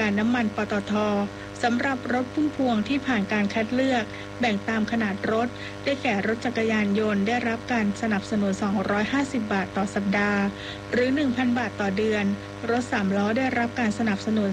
การน้ำมันปตท.สำหรับรถพุ่มพวงที่ผ่านการคัดเลือกแบ่งตามขนาดรถได้แก่รถจักรยานยนต์ได้รับการสนับสนุน250 บาทต่อสัปดาห์หรือ 1,000 บาทต่อเดือนรถ3ล้อได้รับการสนับสนุน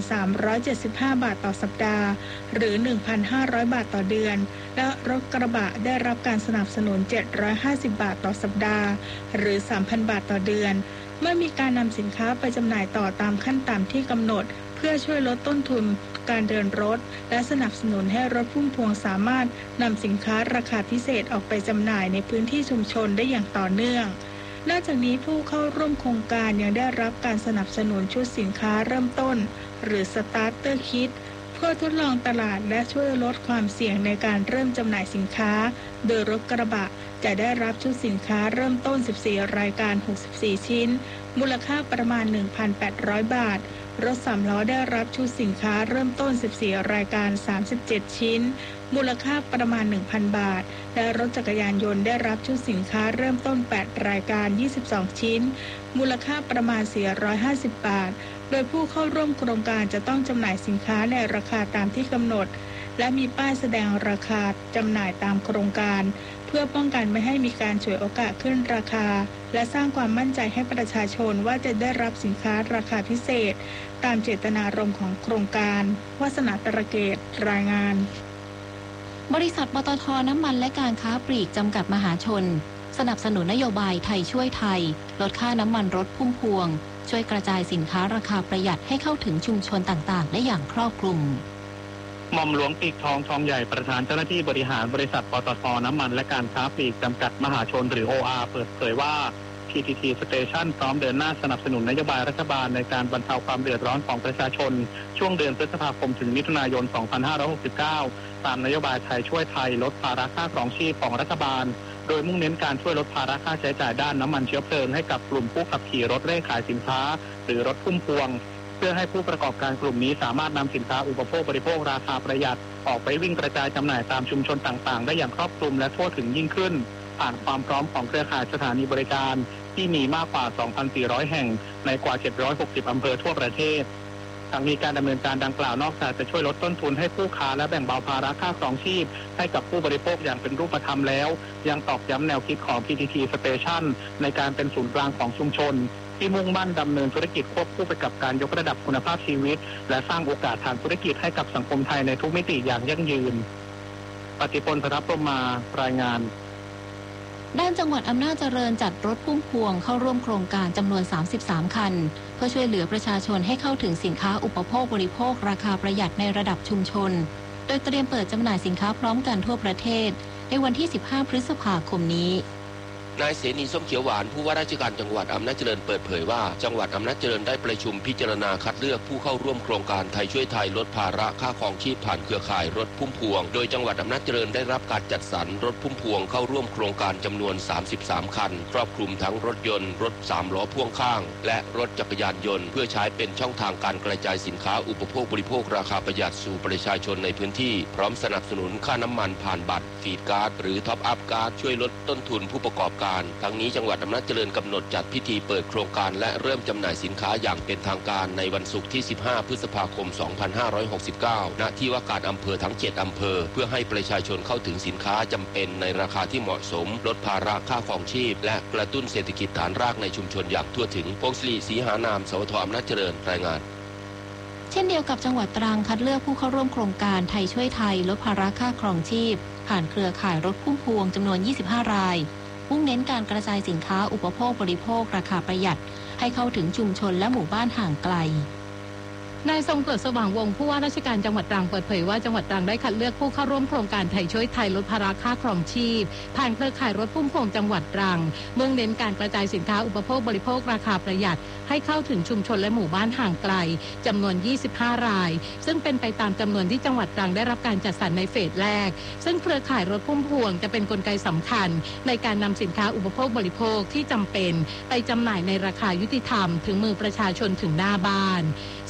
375 บาทต่อสัปดาห์หรือ 1,500 บาทต่อเดือนและรถกระบะได้รับการสนับสนุน750 บาทต่อสัปดาห์หรือ 3,000 บาทต่อเดือนเมื่อมีการนำสินค้าไปจำหน่ายต่อตามขั้นต่ำที่กำหนดเพื่อช่วยลดต้นทุนการเดินรถและสนับสนุนให้รถพุ่มพวงสามารถนำสินค้าราคาพิเศษออกไปจำหน่ายในพื้นที่ชุมชนได้อย่างต่อเนื่องนอกจากนี้ผู้เข้าร่วมโครงการยังได้รับการสนับสนุนชุดสินค้าเริ่มต้นหรือ Starter Kit เพื่อทดลองตลาดและช่วยลดความเสี่ยงในการเริ่มจำหน่ายสินค้าโดยรถกระบะจะได้รับชุดสินค้าเริ่มต้น14รายการ64ชิ้นมูลค่าประมาณ 1,800 บาทรถ3ล้อได้รับชุดสินค้าเริ่มต้น14รายการ37ชิ้นมูลค่าประมาณ 1,000 บาทและรถจักรยานยนต์ได้รับชุดสินค้าเริ่มต้น8รายการ22ชิ้นมูลค่าประมาณ450 บาทโดยผู้เข้าร่วมโครงการจะต้องจำหน่ายสินค้าในราคาตามที่กำหนดและมีป้ายแสดงราคาจำหน่ายตามโครงการเพื่อป้องกันไม่ให้มีการฉวยโอกาสขึ้นราคาและสร้างความมั่นใจให้ประชาชนว่าจะได้รับสินค้าราคาพิเศษตามเจตนารมณ์ของโครงการวาสนาตระเกตรายงานบริษัทปตท.น้ำมันและการค้าปลีกจำกัดมหาชนสนับสนุนนโยบายไทยช่วยไทยลดค่าน้ำมันรถพุ่มพวงช่วยกระจายสินค้าราคาประหยัดให้เข้าถึงชุมชนต่างๆได้อย่างครอบคลุมหม่อมหลวงปีกทองใหญ่ประธานเจ้าหน้าที่บริหารบริษัทปตท.น้ำมันและการค้าปลีกจำกัดมหาชนหรือ OR เปิดเผยว่า PTT Station พร้อมเดินหน้าสนับสนุนนโยบายรัฐบาลในการบรรเทาความเดือดร้อนของประชาชนช่วงเดือนพฤษภาคมถึงมิถุนายน 2569 ตามนโยบายไทยช่วยไทยลดภาระค่าครองชีพของรัฐบาลโดยมุ่งเน้นการช่วยลดภาระค่าใช้จ่ายด้านน้ำมันเชื้อเพลิงให้กับกลุ่มผู้ขับขี่รถเร่ขายสินค้าหรือรถพุ่มพวงเพื่อให้ผู้ประกอบการกลุ่มนี้สามารถนำสินค้าอุปโภคบริโภคราคาประหยัดออกไปวิ่งกระจายจำหน่ายตามชุมชนต่างๆได้อย่างครอบคลุมและทั่วถึงยิ่งขึ้นผ่านความพร้อมของเครือข่ายสถานีบริการที่มีมากกว่า 2,400 แห่งในกว่า 760 อำเภอทั่วประเทศทั้งนี้การดำเนินการดังกล่าวนอกจากจะช่วยลดต้นทุนให้ผู้ค้าและแบ่งเบาภาระค่าครองชีพให้กับผู้บริโภคอย่างเป็นรูปธรรมแล้วยังตอกย้ำแนวคิดของ PTT Station ในการเป็นศูนย์กลางของชุมชนที่มุ่งมั่นดำเนินธุรกิจควบคู่ไปกับการยกระดับคุณภาพชีวิตและสร้างโอกาสทางธุรกิจให้กับสังคมไทยในทุกมิติอย่างยั่งยืนปฏิพล ธนพรหมมารายงานด้านจังหวัดอำนาจเจริญจัดรถพุ่มพวงเข้าร่วมโครงการจำนวน33คันเพื่อช่วยเหลือประชาชนให้เข้าถึงสินค้าอุปโภคบริโภคราคาประหยัดในระดับชุมชนโดยเตรียมเปิดจำหน่ายสินค้าพร้อมกันทั่วประเทศในวันที่15พฤษภาคมนี้นายเสนีส้มเขียวหวานผู้ว่าราชการจังหวัดอำนาจเจริญเปิดเผยว่าจังหวัดอำนาจเจริญได้ประชุมพิจารณาคัดเลือกผู้เข้าร่วมโครงการไทยช่วยไทยลดภาระค่าครองชีพผ่านเครือข่ายรถพุ่มพวงโดยจังหวัดอำนาจเจริญได้รับการจัดสรรรถพุ่มพวงเข้าร่วมโครงการจำนวน33คันครอบคลุมทั้งรถยนต์รถ3ล้อพ่วงข้างและรถจักรยานยนต์เพื่อใช้เป็นช่องทางการกระจายสินค้าอุปโภคบริโภคราคาประหยัดสู่ประชาชนในพื้นที่พร้อมสนับสนุนค่าน้ำมันผ่านบัตรฟีดการ์ดหรือท็อปอัพการ์ดช่วยลดต้นทุนผู้ประกอบการทั้งนี้จังหวัดอำนาจเจริญกำหนดจัดพิธีเปิดโครงการและเริ่มจำหน่ายสินค้าอย่างเป็นทางการในวันศุกร์ที่15พฤษภาคม 2569 ณ ที่ว่าการอำเภอทั้ง7อำเภอเพื่อให้ประชาชนเข้าถึงสินค้าจำเป็นในราคาที่เหมาะสมลดภาระค่าครองชีพและกระตุ้นเศรษฐกิจฐานรากในชุมชนอย่างทั่วถึงพงศรีศรีหานามสวท.อำนาจเจริญรายงานเช่นเดียวกับจังหวัดตรังคัดเลือกผู้เข้าร่วมโครงการไทยช่วยไทยลดภาระค่าครองชีพผ่านเครือข่ายรถพุ่มพวงจำนวน25รายมุ่งเน้นการกระจายสินค้าอุปโภคบริโภคราคาประหยัดให้เข้าถึงชุมชนและหมู่บ้านห่างไกลนายทรงเกิดสว่างวงศ์ผู้ว่าราชการจังหวัดตรังเปิดเผยว่าจังหวัดตรังได้คัดเลือกผู้เข้าร่วมโครงการไทยช่วยไทยลดภาระค่าครองชีพผ่านเครือข่ายรถพุ่มพวงจังหวัดตรังมุ่งเน้นการกระจายสินค้าอุปโภคบริโภคราคาประหยัดให้เข้าถึงชุมชนและหมู่บ้านห่างไกลจำนวน25รายซึ่งเป็นไปตามจำนวนที่จังหวัดตรังได้รับการจัดสรรในเฟสแรกซึ่งเครือข่ายรถพุ่มพวงจะเป็นกลไกสำคัญในการนำสินค้าอุปโภคบริโภคที่จำเป็นไปจำหน่ายในราคายุติธรรมถึงมือประชาชนถึงหน้าบ้านสำหรับผู้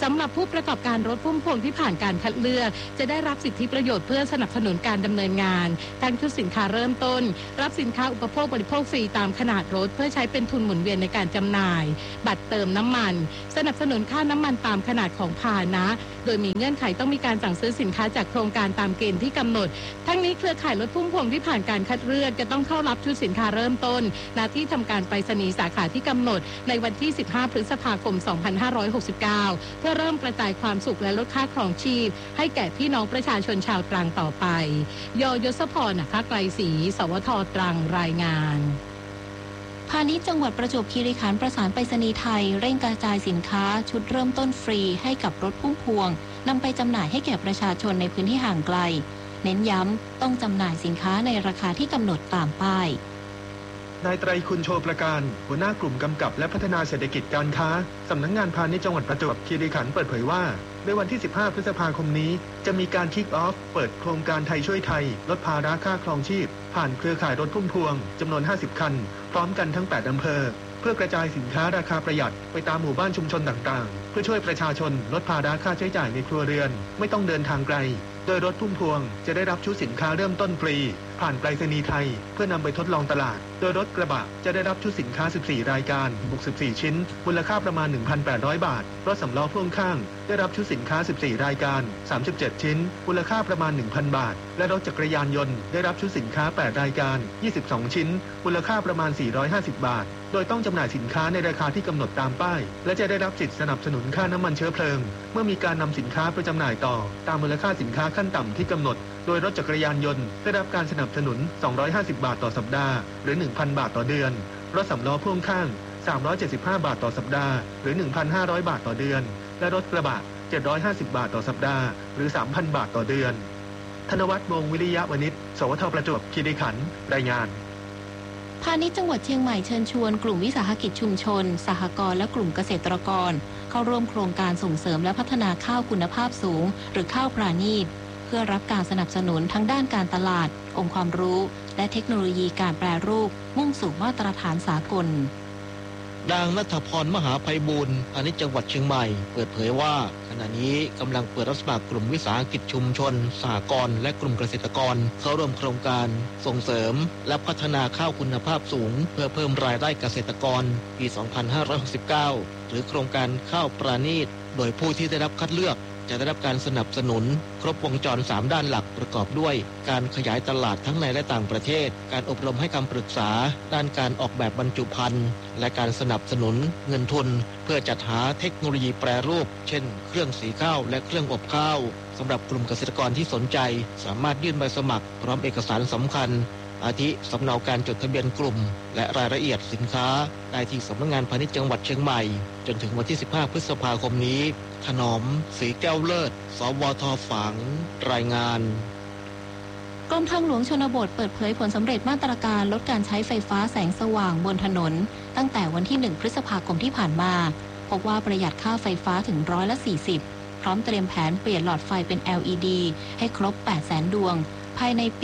ผู้ประกอบการรถพุ่มพวงที่ผ่านการคัดเลือกจะได้รับสิทธิประโยชน์เพื่อสนับสนุนการดำเนินงานทั้งชุดสินค้าเริ่มต้นรับสินค้าอุปโภคบริโภคฟรีตามขนาดรถเพื่อใช้เป็นทุนหมุนเวียนในการจำหน่ายบัตรเติมน้ำมันสนับสนุนค่าน้ำมันตามขนาดของพาหนะโดยมีเงื่อนไขต้องมีการสั่งซื้อสินค้าจากโครงการตามเกณฑ์ที่กำหนดทั้งนี้เครือข่ายรถพุ่มพวงที่ผ่านการคัดเลือกจะต้องเข้ารับชุดสินค้าเริ่มต้นณที่ทำการไปรษณีย์สาขาที่กำหนดในวันที่ 15 พฤษภาคม 2569 เพื่อเริ่มกระจายความสุขและลดค่าครองชีพให้แก่พี่น้องประชาชนชาวตรังต่อไปยศพร นะคะไกลศรีสวทตรังรายงานพาณิชย์จังหวัดประจวบคีรีขันธ์ประสานไปรษณีย์ไทยเร่งกระจายสินค้าชุดเริ่มต้นฟรีให้กับรถพุ่มพวงนำไปจำหน่ายให้แก่ประชาชนในพื้นที่ห่างไกลเน้นย้ำต้องจำหน่ายสินค้าในราคาที่กำหนดตามป้ายนายไตรคุณโชประการหัวหน้ากลุ่มกำกับและพัฒนาเศรษฐกิจการค้าสำนักงานพาณิชย์จังหวัดประจวบคีรีขันธ์เปิดเผยว่าในวันที่ 15 พฤษภาคมนี้จะมีการคิกออฟเปิดโครงการไทยช่วยไทยลดภาระค่าครองชีพผ่านเครือข่ายรถพุ่มพวงจำนวน 50 คันพร้อมกันทั้ง 8 อำเภอเพื่อกระจายสินค้าราคาประหยัดไปตามหมู่บ้านชุมชนต่างๆเพื่อช่วยประชาชนลดภาระค่าใช้จ่ายในครัวเรือนไม่ต้องเดินทางไกลโดยรถพุ่มพวงจะได้รับชุดสินค้าเริ่มต้นฟรีผ่านไปรษณีย์ไทยเพื่อนำไปทดลองตลาดโดยรถกระบะจะได้รับชุดสินค้า 14 รายการ 64 ชิ้นมูลค่าประมาณ 1,800 บาทรถสำล้อพ่วงข้างได้รับชุดสินค้า 14 รายการ 37 ชิ้นมูลค่าประมาณ 1,000 บาทและรถจักรยานยนต์ได้รับชุดสินค้า 8 รายการ 22 ชิ้นมูลค่าประมาณ 450 บาทโดยต้องจำหน่ายสินค้าในราคาที่กำหนดตามป้ายและจะได้รับสิทธิสนับสนุนค่าน้ำมันเชื้อเพลิงเมื่อมีการนำสินค้าไปจำหน่ายต่อตามมูลค่าสินค้าขั้นต่ำที่กำหนดโดยรถจักรยานยนต์ได้รับการสนับสนุน250 บาทต่อสัปดาห์หรือ 1,000 บาทต่อเดือนรถสำล้อพ่วงข้าง375 บาทต่อสัปดาห์หรือ 1,500 บาทต่อเดือนและรถกระบะ750 บาทต่อสัปดาห์หรือ 3,000 บาทต่อเดือนธนวัฒน์ วงศ์วิริยะวณิชสวทประจวบคีรีขันธ์รายงานพาณิชย์จังหวัดเชียงใหม่เชิญชวนกลุ่มวิสาหกิจชุมชนสหกรณ์และกลุ่มเกษตรกรเข้าร่วมโครงการส่งเสริมและพัฒนาข้าวคุณภาพสูงหรือข้าวปราณีตเพื่อรับการสนับสนุนทั้งด้านการตลาดองค์ความรู้และเทคโนโลยีการแปรรูปมุ่งสู่มาตรฐานสากลนางณัฐพรมหาไพบูลย์พาณิชย์จังหวัดเชียงใหม่เปิดเผยว่าขณะนี้กำลังเปิดรับสมัครกลุ่มวิสาหกิจชุมชนสหกรณ์และกลุ่มเกษตรกรเข้าร่วมโครงการส่งเสริมและพัฒนาข้าวคุณภาพสูงเพื่อเพิ่มรายได้เกษตรกรปี 2569 หรือโครงการข้าวปราณีตโดยผู้ที่ได้รับคัดเลือกจะได้รับการสนับสนุนครบวงจร3ด้านหลักประกอบด้วยการขยายตลาดทั้งในและต่างประเทศการอบรมให้คำปรึกษาด้านการออกแบบบรรจุภัณฑ์และการสนับสนุนเงินทุนเพื่อจัดหาเทคโนโลยีแปรรูปเช่นเครื่องสีข้าวและเครื่องอบข้าวสำหรับกลุ่มเกษตรกรที่สนใจสามารถยื่นใบสมัครพร้อมเอกสารสำคัญอาทิสำเนาการจดทะเบียนกลุ่มและรายละเอียดสินค้าได้ที่สำนักงานพาณิชย์จังหวัดเชียงใหม่จนถึงวันที่ 15 พฤษภาคมนี้ถนอมศรีแก้วเลิศสวท.ฝางรายงานกรมทางหลวงชนบทเปิดเผยผลสำเร็จมาตรการลดการใช้ไฟฟ้าแสงสว่างบนถนนตั้งแต่วันที่ 1 พฤษภาคมที่ผ่านมาพบว่าประหยัดค่าไฟฟ้าถึง40%พร้อมเตรียมแผนเปลี่ยนหลอดไฟเป็น LED ให้ครบ 800,000 ดวงภายในปี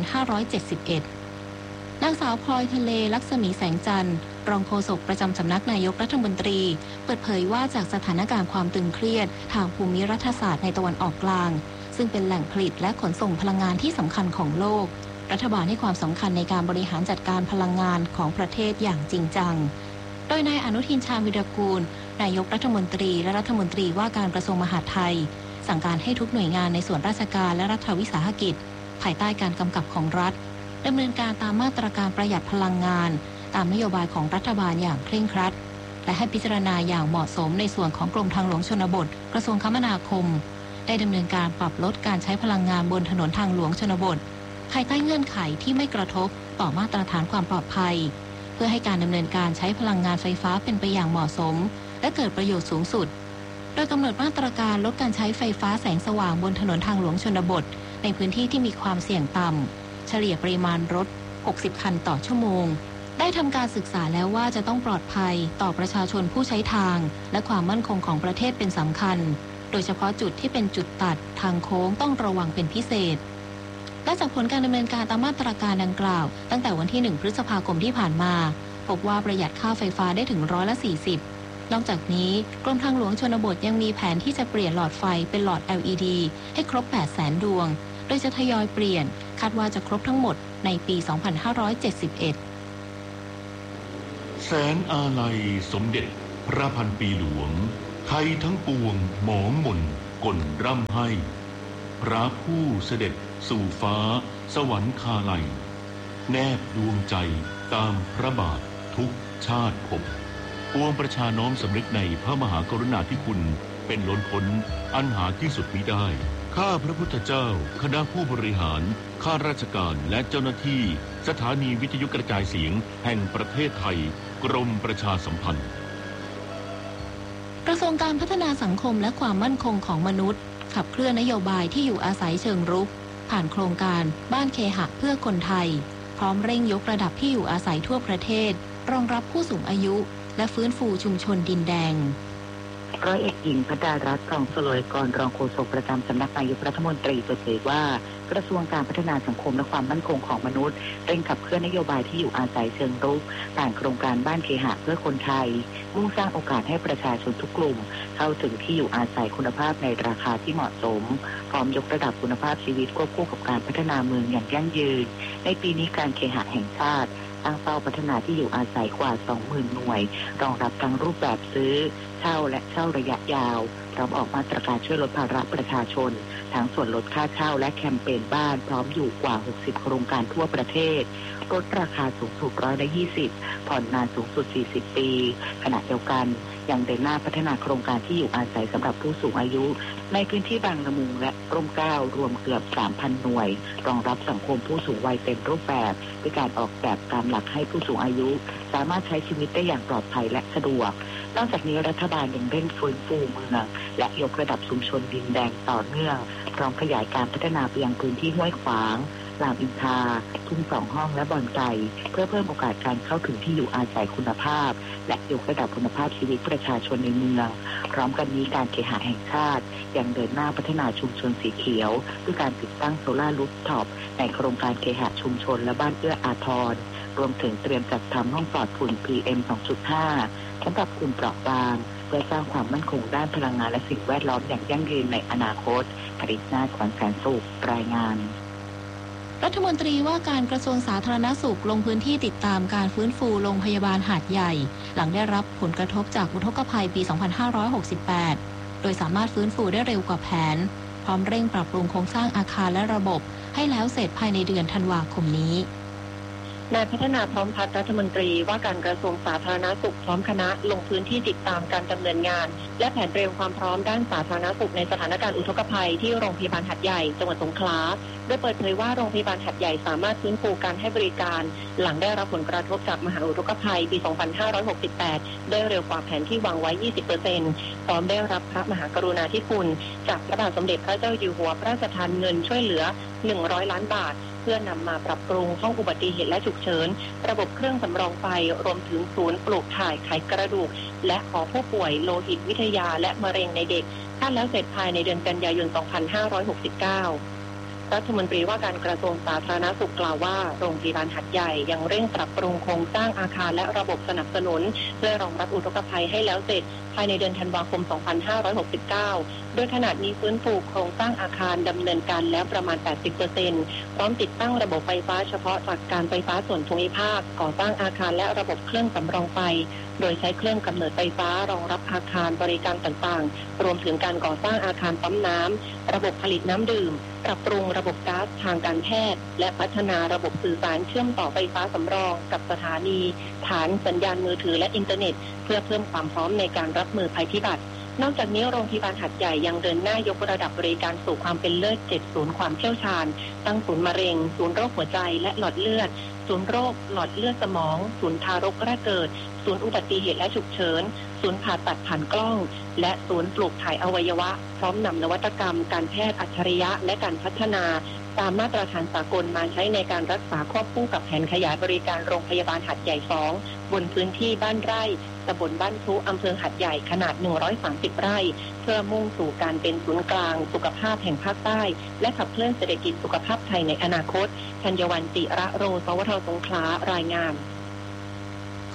2571 นางสาวพลอยทะเลลักษมีแสงจันทร์รองโฆษกประจำสำนักนายกรัฐมนตรีเปิดเผยว่าจากสถานการณ์ความตึงเครียดทางภูมิรัฐศาสตร์ในตะวันออกกลางซึ่งเป็นแหล่งผลิตและขนส่งพลังงานที่สำคัญของโลกรัฐบาลให้ความสำคัญในการบริหารจัดการพลังงานของประเทศอย่างจริงจังโดยนายอนุทินชาญวิรากูลนายกรัฐมนตรีและรัฐมนตรีว่าการกระทรวงมหาดไทยสั่งการให้ทุกหน่วยงานในส่วนราชการและรัฐวิสาหกิจภายใต้การกำกับของรัฐดำเนินการตามมาตรการประหยัดพลังงานตามนโยบายของรัฐบาลอย่างเคร่งครัดและให้พิจารณาอย่างเหมาะสมในส่วนของกรมทางหลวงชนบทกระทรวงคมนาคมได้ดำเนินการปรับลดการใช้พลังงานบนถนนทางหลวงชนบทภายใต้เงื่อนไขที่ไม่กระทบต่อมาตรฐานความปลอดภัยเพื่อให้การดำเนินการใช้พลังงานไฟฟ้าเป็นไปอย่างเหมาะสมและเกิดประโยชน์สูงสุดโดยกำหนดมาตรการลดการใช้ไฟฟ้าแสงสว่างบนถนนทางหลวงชนบทในพื้นที่ที่มีความเสี่ยงต่ำเฉลี่ยปริมาณรถ60 คันต่อชั่วโมงได้ทำการศึกษาแล้วว่าจะต้องปลอดภัยต่อประชาชนผู้ใช้ทางและความมั่นคงของประเทศเป็นสำคัญโดยเฉพาะจุดที่เป็นจุดตัดทางโค้งต้องระวังเป็นพิเศษและจากผลการดำเนินการตามมาตรการดังกล่าวตั้งแต่วันที่ 1 พฤษภาคมที่ผ่านมาพบว่าประหยัดค่าไฟฟ้าได้ถึง40% นอกจากนี้กรมทางหลวงชนบทยังมีแผนที่จะเปลี่ยนหลอดไฟเป็นหลอด LED ให้ครบ 800,000 ดวงโดยจะทยอยเปลี่ยนคาดว่าจะครบทั้งหมดในปี 2571 แสนอาลัยสมเด็จพระพันปีหลวงไทยทั้งปวงหมองหม่นก่นร่ำให้พระผู้เสด็จสู่ฟ้าสวรรคาลัยแนบดวงใจตามพระบาททุกชาติภพปวงประชาน้อมสำนึกในพระมหากรุณาธิคุณเป็นล้นพ้นอันหาที่สุดมิได้ข้าพระพุทธเจ้าคณะผู้บริหารข้าราชการและเจ้าหน้าที่สถานีวิทยุกระจายเสียงแห่งประเทศไทยกรมประชาสัมพันธ์กระทรวงการพัฒนาสังคมและความมั่นคงของมนุษย์ขับเคลื่อนนโยบายที่อยู่อาศัยเชิงรุกผ่านโครงการบ้านเคหะเพื่อคนไทยพร้อมเร่งยกระดับที่อยู่อาศัยทั่วประเทศรองรับผู้สูงอายุและฟื้นฟูชุมชนดินแดงร้อยเอกหญิงพดารัตน์ ทองสโลยกรรองโฆษกประจำสำนักนายกรัฐมนตรีเปิดเผยว่ากระทรวงการพัฒนาสังคมและความมั่นคงของมนุษย์เร่งขับเคลื่อนนโยบายที่อยู่อาศัยเชิงรุกผ่านโครงการบ้านเคหะเพื่อคนไทยมุ่งสร้างโอกาสให้ประชาชนทุกกลุ่มเข้าถึงที่อยู่อาศัยคุณภาพในราคาที่เหมาะสมพร้อมยกระดับคุณภาพชีวิตควบคู่กับการพัฒนาเมืองอย่างยั่งยืนในปีนี้การเคหะแห่งชาติตั้งเป้าพัฒนาที่อยู่อาศัยกว่า 20,000 หน่วยรองรับทั้งรูปแบบซื้อเช่าและเช่าระยะยาวพร้อมออกมาตรการช่วยลดภาระประชาชนทั้งส่วนลดค่าเช่าและแคมเปญบ้านพร้อมอยู่กว่า 60 โครงการทั่วประเทศลดราคาสูงสุด120%ผ่อนนานสูงสุด 40 ปีขณะเดียวกันยังเดินหน้าพัฒนาโครงการที่อยู่อาศัยสำหรับผู้สูงอายุในพื้นที่บางละมุงและร่มเกล้ารวมเกือบ 3,000 หน่วยรองรับสังคมผู้สูงวัยเต็มรูปแบบด้วยการออกแบบตามหลักให้ผู้สูงอายุสามารถใช้ชีวิตได้อย่างปลอดภัยและสะดวกนอกจากนี้รัฐบาลยังเร่งฟื้นฟูเมืองและยกระดับชุมชนดินแดงต่อเนื่องพร้อมขยายการพัฒนาไปยังพื้นที่ห้วยขวางรามอินทราทุ่ง2 ห้องและบ่อนไก่เพื่อเพิ่มโอกาสการเข้าถึงที่อยู่อาศัยคุณภาพและยกระดับคุณภาพชีวิตประชาชนในเมืองพร้อมกันนี้การเคหะแห่งชาติยังเดินหน้าพัฒนาชุมชนสีเขียวด้วยการติดตั้งโซล่ารูฟท็อปในโครงการเคหะชุมชนและบ้านเอื้ออาทรรวมถึงเตรียมจัดทำห้องปลอดฝุ่น PM 2.5 สำหรับกลุ่มเปราะบางเพื่อสร้างความมั่นคงด้านพลังงานและสิ่งแวดล้อมอย่างยั่งยืนในอนาคตกฤษณา ขวัญแสนสุขรายงานรัฐมนตรีว่าการกระทรวงสาธารณสุขลงพื้นที่ติดตามการฟื้นฟูโรงพยาบาลหาดใหญ่หลังได้รับผลกระทบจากอุทกภัยปี 2568 โดยสามารถฟื้นฟูได้เร็วกว่าแผนพร้อมเร่งปรับปรุงโครงสร้างอาคารและระบบให้แล้วเสร็จภายในเดือนธันวาคมนี้นายพัฒนาพร้อมพัฒน์รัฐมนตรีว่าการกระทรวงสาธารณสุขพร้อมคณะลงพื้นที่ติดตามการดำเนินงานและแผนเตรียมความพร้อมด้านสาธารณสุขในสถานการณ์อุทกภัยที่โรงพยาบาลหาดใหญ่จังหวัดสงขลาโดยเปิดเผยว่าโรงพยาบาลหาดใหญ่สามารถฟื้นฟูการให้บริการหลังได้รับผลกระทบจากมหาอุทกภัยปี 2568 ได้เร็วกว่าแผนที่วางไว้ 20% พร้อมได้รับพระมหากรุณาธิคุณจากพระบาทสมเด็จพระเจ้าอยู่หัวพระราชทานเงินช่วยเหลือ100 ล้านบาทเพื่อนำมาปรับปรุงห้องอุบัติเหตุและฉุกเฉินระบบเครื่องสำรองไฟรวมถึงศูนย์ปลูกถ่ายไขกระดูกและหอผู้ป่วยโลหิตวิทยาและมะเร็งในเด็กคาดแล้วเสร็จภายในเดือนกันยายน 2569 รัฐมนตรีว่าการกระทรวงสาธารณสุขกล่าวว่าโรงพยาบาลหาดใหญ่ยังเร่งปรับปรุงโครงสร้างอาคารและระบบสนับสนุนเพื่อรองรับอุทกภัยให้แล้วเสร็จภายในเดือนธันวาคม 2569 โดยขณะนี้ฟื้นฟูโครงสร้างอาคารดำเนินการแล้วประมาณ 80% พร้อมติดตั้งระบบไฟฟ้าเฉพาะจากการไฟฟ้าส่วนภูมิภาคก่อสร้างอาคารและระบบเครื่องสำรองไฟโดยใช้เครื่องกำเนิดไฟฟ้ารองรับอาคารบริการต่างๆรวมถึงการก่อสร้างอาคารปั๊มน้ำระบบผลิตน้ำดื่มปรับปรุงระบบก๊าซทางการแพทย์และพัฒนาระบบสื่อสารเชื่อมต่อไฟฟ้าสำรองกับสถานีฐานสัญญาณมือถือและอินเทอร์เน็ตเพื่อเพิ่มความพร้อมในการรับมือภัยพิบัตินอกจากนี้โรงพยาบาลหาดใหญ่ยังเดินหน้ายกระดับบริการสู่ความเป็นเลิศ7ศูนย์ความเชี่ยวชาญตั้งศูนย์มะเร็งศูนย์โรคหัวใจและหลอดเลือดศูนย์โรคหลอดเลือดสมองศูนย์ทารกแรกเกิดศูนย์อุบัติเหตุและฉุกเฉินศูนย์ผ่าตัดผ่านกล้องและศูนย์ปลูกถ่ายอวัยวะพร้อมนำนวัตกรรมการแพทย์อัจฉริยะและการพัฒนาตามมาตรฐานสากลมาใช้ในการรักษาควบคู่กับแผนขยายบริการโรงพยาบาลหาดใหญ่ 2บนพื้นที่บ้านไร่ตำบลบ้านพลุอำเภอหาดใหญ่ขนาด130 ไร่เพื่อมุ่งสู่การเป็นศูนย์กลางสุขภาพแห่งภาคใต้และขับเคลื่อนเศรษฐกิจสุขภาพไทยในอนาคตธัญวรรณ จิระโร สวท สงขลารายงานข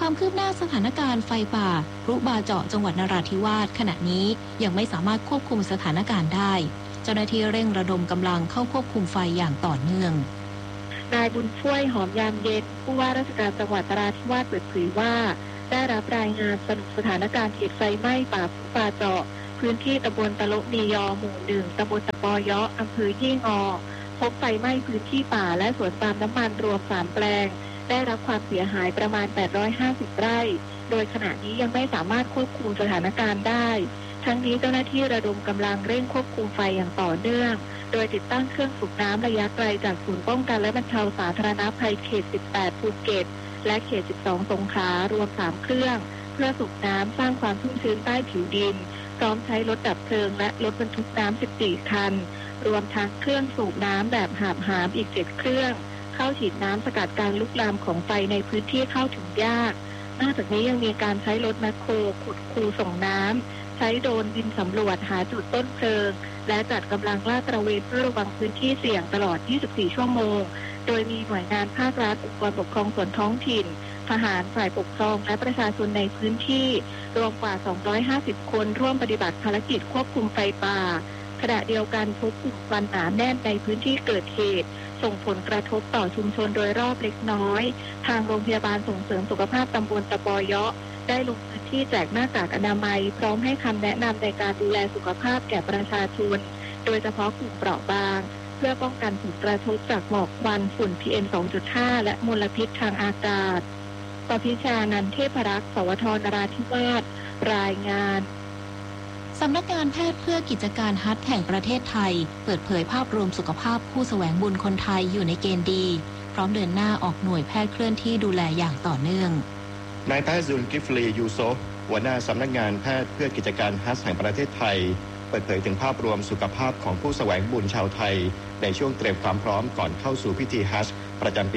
ความคืบหน้าสถานการณ์ไฟป่ารุบาเจาะจังหวัดนราธิวาสขณะนี้ยังไม่สามารถควบคุมสถานการณ์ได้เจ้าหน้าที่เร่งระดมกำลังเข้าควบคุมไฟอย่างต่อเนื่องนายบุญช่วยหอมยามเย็นผู้ว่าราชการจังหวัดนราธิวาสเปิดเผยว่าได้รับรายงานสรุปสถานการณ์เหตุไฟไหม้ป่ารุบาเจาะพื้นที่ตำบลตะลุมียอหมู่1ตำบลตะปอยะอำเภอยี่งอพบไฟไหม้พื้นที่ป่าและสวนปาล์มน้ำมันรวม3แปลงได้รับความเสียหายประมาณ850ไร่โดยขณะนี้ยังไม่สามารถควบคุมสถานการณ์ได้ทั้งนี้เจ้าหน้าที่ระดมกำลังเร่งควบคุมไฟอย่างต่อเนื่องโดยติดตั้งเครื่องสูบน้ำระยะไกลจากศูนย์ป้องกันและบรรเทาสาธารณภัยเขต18ภูเก็ตและเขต12สงขลารวม3เครื่องเพื่อสูบน้ำสร้างความชุ่มชื้นใต้ผิวดินพร้อมใช้รถดับเพลิงและรถบรรทุกน้ำ14คันรวมทั้งเครื่องสูบน้ำแบบหาบหามอีก7เครื่องเข้าฉีดน้ำสกัดการลุกลามของไฟในพื้นที่เข้าถึงยากนอกจากนี้ยังมีการใช้รถแมคโครขุดคูส่งน้ำใช้โดรนบินสำรวจหาจุดต้นเพลิงและจัดกำลังลาดตระเวนเพื่อระวังพื้นที่เสี่ยงตลอด24ชั่วโมงโดยมีหน่วยงานภาครัฐองค์กรปกครองส่วนท้องถิ่นทหารฝ่ายปกครองและประชาชนในพื้นที่รวมกว่า250คนร่วมปฏิบัติภารกิจควบคุมไฟป่าขณะเดียวกันพบกลุ่มควันหนาแน่นในพื้นที่เกิดเหตุส่งผลกระทบต่อชุมชนโดยรอบเล็กน้อยทางโรงพยาบาลส่งเสริมสุขภาพตำบลตะปอยะได้ลงพื้นที่แจกหน้ากากอนามัยพร้อมให้คำแนะนำในการดูแลสุขภาพแก่ประชาชนโดยเฉพาะกลุ่มเปราะบางเพื่อป้องกันผลกระทบจากหมอกควันฝุ่น PM 2.5 และมลพิษทางอากาศปพิชานันท์เทพรักษ์สวทนราธิวาสรายงานสำนักงานแพทย์เพื่อกิจการฮัทแห่งประเทศไทยเปิดเผยภาพรวมสุขภาพผู้แสวงบุญคนไทยอยู่ในเกณฑ์ดีพร้อมเดินหน้าออกหน่วยแพทย์เคลื่อนที่ดูแลอย่างต่อเนื่องนายแพทย์ซุลกิฟลียูโซฟหัวหน้าสำนักงานแพทย์เพื่อกิจการฮัทแห่งประเทศไทยเปิดเผยถึงภาพรวมสุขภาพของผู้แสวงบุญชาวไทยในช่วงเตรียมความพร้อมก่อนเข้าสู่พิธีฮัจญ์ประจำปี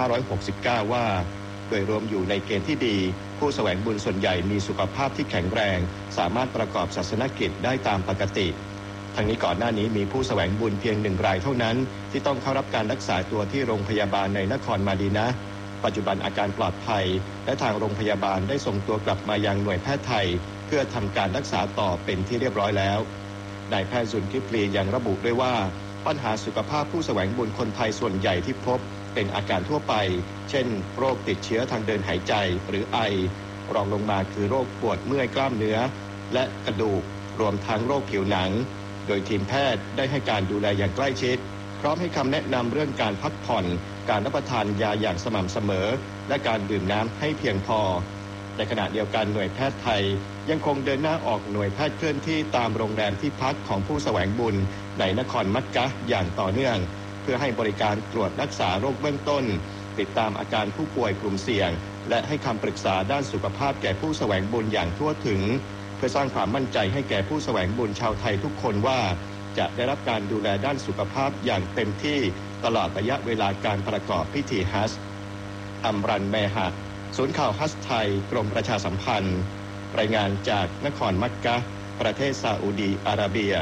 2569 ว่าโดยรวมอยู่ในเกณฑ์ที่ดีผู้แสวงบุญส่วนใหญ่มีสุขภาพที่แข็งแรงสามารถประกอบศาสนกิจได้ตามปกติทั้งนี้ก่อนหน้านี้มีผู้แสวงบุญเพียง1รายเท่านั้นที่ต้องเข้ารับการรักษาตัวที่โรงพยาบาลในนครมาดีนะห์ปัจจุบันอาการปลอดภัยและทางโรงพยาบาลได้ส่งตัวกลับมายังหน่วยแพทย์ไทยเพื่อทำการรักษาต่อเป็นที่เรียบร้อยแล้วนายแพทย์ซุลกิฟลียังระบุด้วยว่าปัญหาสุขภาพผู้แสวงบุญคนไทยส่วนใหญ่ที่พบเป็นอาการทั่วไปเช่นโรคติดเชื้อทางเดินหายใจหรือไอรองลงมาคือโรคปวดเมื่อยกล้ามเนื้อและกระดูกรวมทั้งโรคผิวหนังโดยทีมแพทย์ได้ให้การดูแลอย่างใกล้ชิดพร้อมให้คำแนะนำเรื่องการพักผ่อนการรับประทานยาอย่างสม่ำเสมอและการดื่มน้ำให้เพียงพอในขณะเดียวกันหน่วยแพทย์ไทยยังคงเดินหน้าออกหน่วยแพทย์เคลื่อนที่ตามโรงแรมที่พักของผู้แสวงบุญในนครมักกะห์อย่างต่อเนื่องเพื่อให้บริการตรวจรักษาโรคเบื้องต้นติดตามอาการผู้ป่วยกลุ่มเสี่ยงและให้คำปรึกษาด้านสุขภาพแก่ผู้แสวงบุญอย่างทั่วถึงเพื่อสร้างความมั่นใจให้แก่ผู้แสวงบุญชาวไทยทุกคนว่าจะได้รับการดูแลด้านสุขภาพอย่างเต็มที่ตลอดระยะเวลาการประกอบพิธีฮัจญ์อัมรันแมฮะศูนย์ข่าวฮัจญ์ไทยกรมประชาสัมพันธ์รายงานจากนครมักกะห์ประเทศซาอุดีอาระเบีย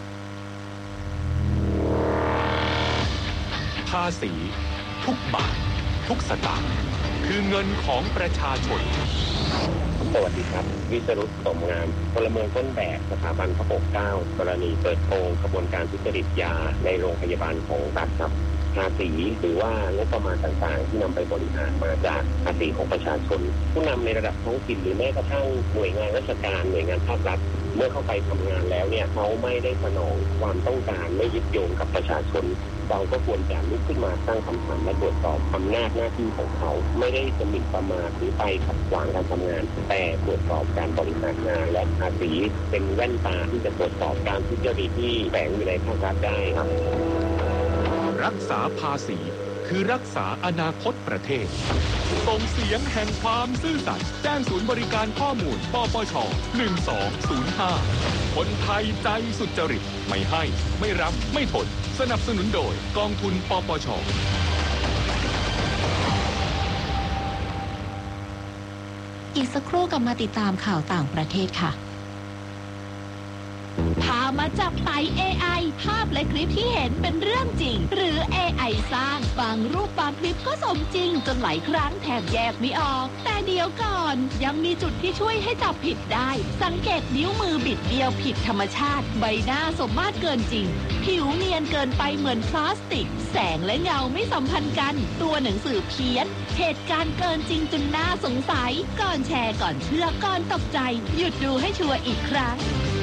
ภาษีทุกบาททุกสตางค์คือเงินของประชาชนสวัสดีครับวิศรุตสมงามพลเมืองต้นแบบสถาบันพระปกเกล้ากรณีเปิดโปงขบวนการทุจริตยาในโรงพยาบาลของรัฐครับภาษีหรือว่างบประมาณต่างๆที่นำไปบริหารมาจากภาษีของประชาชนผู้นำในระดับท้องถิ่นหรือแม้กระทั่งหน่วยงานราชการหน่วยงานภาครัฐเมื่อเข้าไปทำงานแล้วเนี่ยเขาไม่ได้สนองความต้องการไม่ยึดโยงกับประชาชนเราก็ควรจะลุกขึ้นมาตั้งคำถามและตรวจสอบอำนาจหน้าที่ของเขาไม่ได้จะหมิ่นประมาทหรือไปขัดขวางการทำงานแต่ตรวจสอบการบริหารงานและภาษีเป็นแว่นตาที่จะตรวจสอบการทุจริตที่แฝงอยู่ในภาครัฐได้ครับรักษาภาษีคือรักษาอนาคตประเทศส่งเสียงแห่งความซื่อสัตย์แจ้งศูนย์บริการข้อมูลปปช1205คนไทยใจสุจริตไม่ให้ไม่รับไม่ทนสนับสนุนโดยกองทุนปปช. อีกสักครู่กลับมาติดตามข่าวต่างประเทศค่ะพามาจับไต่ AI ภาพเล็กคลิปที่เห็นเป็นเรื่องจริงหรือ AI สร้างบางรูปบางคลิปก็สมจริงจนหลายครั้งแทบแยกไม่ออกแต่เดี๋ยวก่อนยังมีจุดที่ช่วยให้จับผิดได้สังเกตนิ้วมือบิดเบี้ยวผิดธรรมชาติใบหน้าสมมาตรเกินจริงผิวเนียนเกินไปเหมือนพลาสติกแสงและเงาไม่สัมพันธ์กันตัวหนังสือเพี้ยนเหตุการณ์เกินจริงจนน่าสงสัยก่อนแชร์ก่อนเชื่อก่อนตกใจหยุดดูให้ชัวร์อีกครั้ง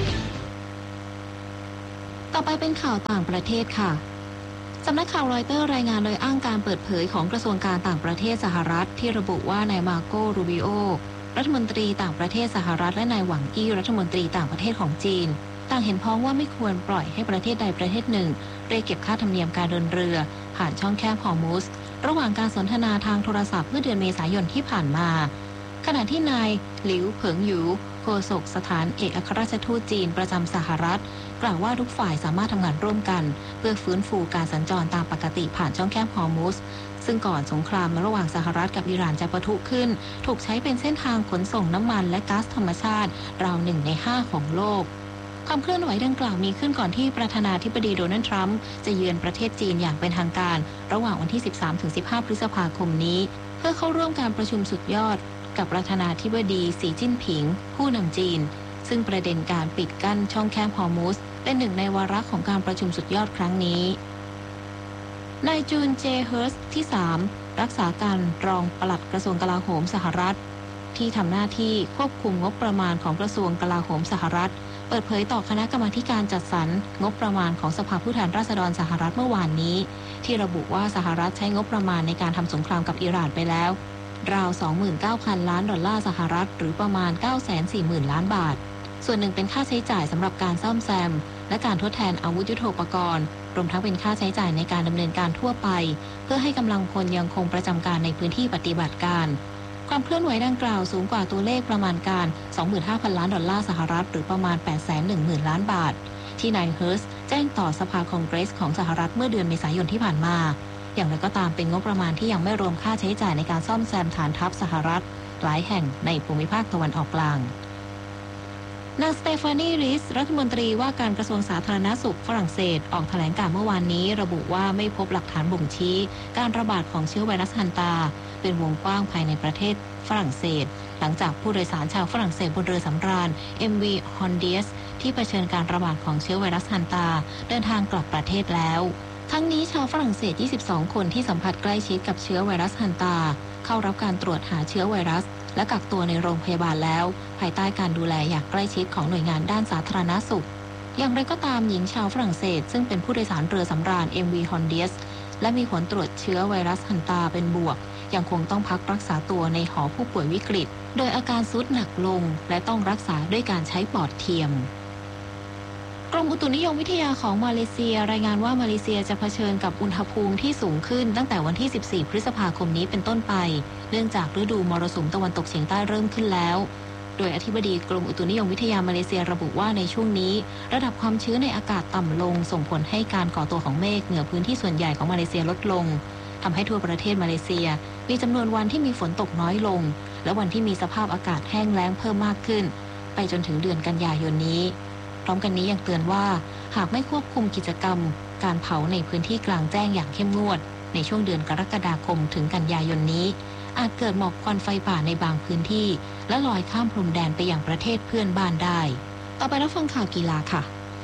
ต่อไปเป็นข่าวต่างประเทศค่ะสำนักข่าวรอยเตอร์รายงานโดยอ้างการเปิดเผยของกระทรวงการต่างประเทศสหรัฐที่ระบุว่านายมาโกรูบิโอรัฐมนตรีต่างประเทศสหรัฐและนายหวังอี้รัฐมนตรีต่างประเทศของจีนต่างเห็นพ้องว่าไม่ควรปล่อยให้ประเทศใดประเทศหนึ่งเรียกเก็บค่าธรรมเนียมการเดินเรือผ่านช่องแคบฮอร์มุสระหว่างการสนทนาทางโทรศัพท์เมื่อเดือนเมษายนที่ผ่านมาขณะที่นายหลิวเผิงหยูโฆษกสถานเอกอัครราชทูตจีนประจำสหรัฐกล่าวว่าทุกฝ่ายสามารถทำงานร่วมกันเพื่อฟื้นฟูการสัญจรตามปกติผ่านช่องแคบฮอร์มุสซึ่งก่อนสงครามระหว่างสหรัฐกับอิหร่านจะปะทุขึ้นถูกใช้เป็นเส้นทางขนส่งน้ำมันและก๊าซธรรมชาติราว1 ใน 5ของโลกความเคลื่อนไหวดังกล่าวมีขึ้นก่อนที่ประธานาธิบดีโดนัลด์ทรัมป์จะเยือนประเทศจีนอย่างเป็นทางการระหว่างวันที่ 13-15 พฤษภาคมนี้เพื่อเข้าร่วมการประชุมสุดยอดกับประธานาธิบดีสีจิ้นผิงผู้นำจีนซึ่งประเด็นการปิดกั้นช่องแคบฮอร์มุสเป็นหนึ่งในวาระของการประชุมสุดยอดครั้งนี้นายจูนเจเฮิร์สที่3รักษาการรองปลัดกระทรวงกลาโหมสหรัฐที่ทำหน้าที่ควบคุมงบประมาณของกระทรวงกลาโหมสหรัฐเปิดเผยต่อคณะกรรมาธิการจัดสรรงบประมาณของสภาผู้แทนราษฎรสหรัฐเมื่อวานนี้ที่ระบุว่าสหรัฐใช้งบประมาณในการทำสงครามกับอิหร่านไปแล้วราว 29,000 ล้านดอลลาร์สหรัฐหรือประมาณ 940,000 ล้านบาทส่วนหนึ่งเป็นค่าใช้จ่ายสำหรับการซ่อมแซมและการทดแทนอาวุธยุทโธปกรณ์รวมทั้งเป็นค่าใช้จ่ายในการดำเนินการทั่วไปเพื่อให้กำลังพลยังคงประจำการในพื้นที่ปฏิบัติการความเคลื่อนไหวดังกล่าวสูงกว่าตัวเลขประมาณการ 25,000 ล้านดอลลาร์สหรัฐหรือประมาณ 810,000 ล้านบาทที่นายเฮิร์สแจ้งต่อสภาคองเกรสของสหรัฐเมื่อเดือนเมษายนที่ผ่านมาอย่างไรก็ตามเป็นงบประมาณที่ยังไม่รวมค่าใช้จ่ายในการซ่อมแซมฐานทัพสหรัฐหลายแห่งในภูมิภาคตะวันออกกลางนางสเตฟานีริสรัฐมนตรีว่าการกระทรวงสาธารณสุขฝรั่งเศสออกแถลงการเมื่อวานนี้ระบุว่าไม่พบหลักฐานบ่งชี้การระบาดของเชื้อไวรัสฮันตาเป็นวงกว้างภายในประเทศฝรั่งเศสหลังจากผู้โดยสารชาวฝรั่งเศสบนเรือสำราญ MV Hondias ที่เผชิญการระบาดของเชื้อไวรัสฮันตาเดินทางกลับประเทศแล้วทั้งนี้ชาวฝรั่งเศส22คนที่สัมผัสใกล้ชิดกับเชื้อไวรัสฮันตาเข้ารับการตรวจหาเชื้อไวรัสและกักตัวในโรงพยาบาลแล้วภายใต้การดูแลอย่างใกล้ชิดของหน่วยงานด้านสาธารณสุขอย่างไรก็ตามหญิงชาวฝรั่งเศสซึ่งเป็นผู้โดยสารเรือสำราญ MV Hondias และมีผลตรวจเชื้อไวรัสฮันตาเป็นบวกยังคงต้องพักรักษาตัวในหอผู้ป่วยวิกฤตโดยอาการทรุดหนักลงและต้องรักษาด้วยการใช้ปอดเทียมกรมอุตุนิยมวิทยาของมาเลเซียรายงานว่ามาเลเซียจะเผชิญกับอุณหภูมิที่สูงขึ้นตั้งแต่วันที่ 14 พฤษภาคมนี้เป็นต้นไปเนื่องจากฤดูมรสุมตะวันตกเฉียงใต้เริ่มขึ้นแล้วโดยอธิบดีกรมอุตุนิยมวิทยามาเลเซียระบุว่าในช่วงนี้ระดับความชื้นในอากาศต่ำลงส่งผลให้การก่อตัวของเมฆเหนือพื้นที่ส่วนใหญ่ของมาเลเซียลดลงทำให้ทั่วประเทศมาเลเซียมีจำนวนวันที่มีฝนตกน้อยลงและวันที่มีสภาพอากาศแห้งแล้งเพิ่มมากขึ้นไปจนถึงเดือนกันยายนนี้พร้อมกันนี้ยังเตือนว่าหากไม่ควบคุมกิจกรรมการเผาในพื้นที่กลางแจ้งอย่างเข้มงวดในช่วงเดือนกรกฎาคมถึงกันยายนนี้อาจเกิดหมอกควันไฟป่าในบางพื้นที่และลอยข้ามพรมแดนไปยังประเทศเพื่อนบ้านได้ต่อไปรับฟังข่าวกีฬาค่ะ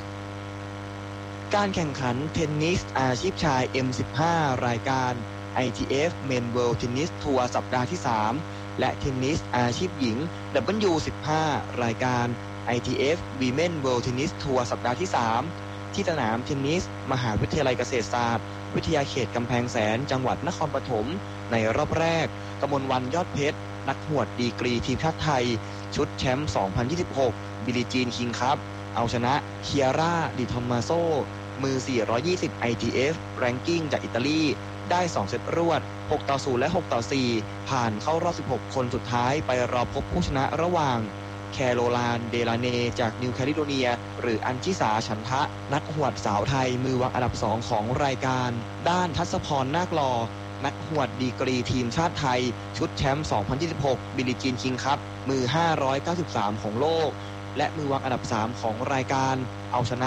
การแข่งขันเทนนิสอาชีพชาย M15 รายการ ITF Men World Tennis Tour สัปดาห์ที่ 3 และเทนนิสอาชีพหญิง W15 รายการ ITF Women World Tennis Tour สัปดาห์ที่ 3 ที่สนามเทนนิสมหาวิทยาลัยเกษตรศาสตร์วิทยาเขตกำแพงแสนจังหวัดนครปฐมในรอบแรกกมลวรรณยอดเพชรนักหวดดีกรีทีมชาติไทยชุดแชมป์ 2026 บิลีจีนคิงคัพเอาชนะเคียร่าดิทอมมาโซมือ 420 ITF Ranking จากอิตาลีได้ 2 เซตรวด 6-0 และ 6-4 ผ่านเข้ารอบ 16 คนสุดท้ายไปรอพบผู้ชนะระหว่างแคโรไลน์เดลาเนจากนิวแคลิโดเนียหรืออัญชิสาฉันทะนักหวดสาวไทยมือวางอันดับ 2 ของรายการด้านทัศพรนาคลอนักหวดดีกรีทีมชาติไทยชุดแชมป์ 2026 บิลีจีนคิงคัพมือ 593 ของโลกและมือวางอันดับ 3 ของรายการเอาชนะ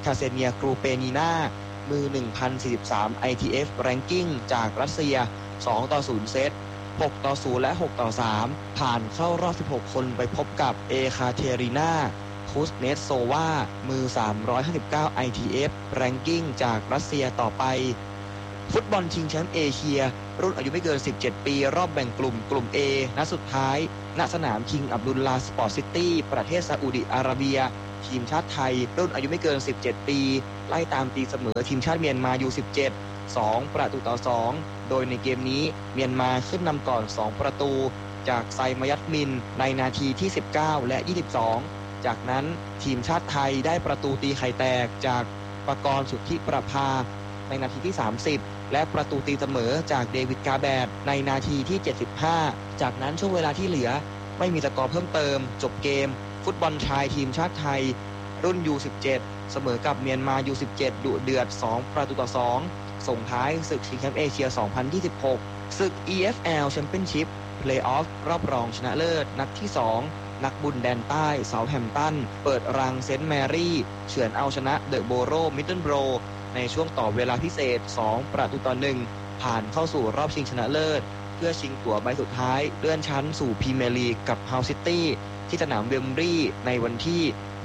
คาเซเนียกรูเปนีนามือ 1043 ITF Ranking จากรัสเซีย 2-0 เซต 6-0 และ 6-3 ผ่านเข้ารอบ 16 คนไปพบกับเอคาเทรินาคุสเนตโซวามือ 359 ITF Ranking จากรัสเซียต่อไปฟุตบอลชิงแชมป์เอเชียรุ่นอายุไม่เกิน 17 ปีรอบแบ่งกลุ่ม A นัดสุดท้ายณสนามคิงอับดุลลาสปอร์ตซิตี้ประเทศซาอุดิอาระเบียทีมชาติไทยรุ่นอายุไม่เกิน 17 ปีไล่ตามตีเสมอทีมชาติเมียนมาอยู่ 17 2-2 โดยในเกมนี้เมียนมาขึ้นนำก่อน 2 ประตูจากไซมายัตมินในนาทีที่ 19 และ 22 จากนั้นทีมชาติไทยได้ประตูตีไข่แตกจากปกรณ์สุทธิประภาในนาทีที่ 30 และประตูตีเสมอจากเดวิดกาแบดในนาทีที่ 75 จากนั้นช่วงเวลาที่เหลือไม่มีสกอร์เพิ่มเติมจบเกมฟุตบอลชายทีมชาติไทยรุ่น U17 เสมอกับเมียนมา U17 ดุเดือด 2-2 ส่งท้ายศึกชิงแชมป์เอเชีย 2026 ศึก EFL Championship Play-off รอบรองชนะเลิศนัดที่ 2 นักบุญแดนใต้เซาท์แฮมป์ตันเปิดรังเซนต์แมรี่เฉือนเอาชนะเดอะโบโรมิดเดิลโบรในช่วงต่อเวลาพิเศษ 2-1 ผ่านเข้าสู่รอบชิงชนะเลิศเพื่อชิงตั๋วใบสุดท้ายเลื่อนชั้นสู่พรีเมียร์ลีกกับเฮาซิตี้ที่สนามเวมบลีย์ในวันที่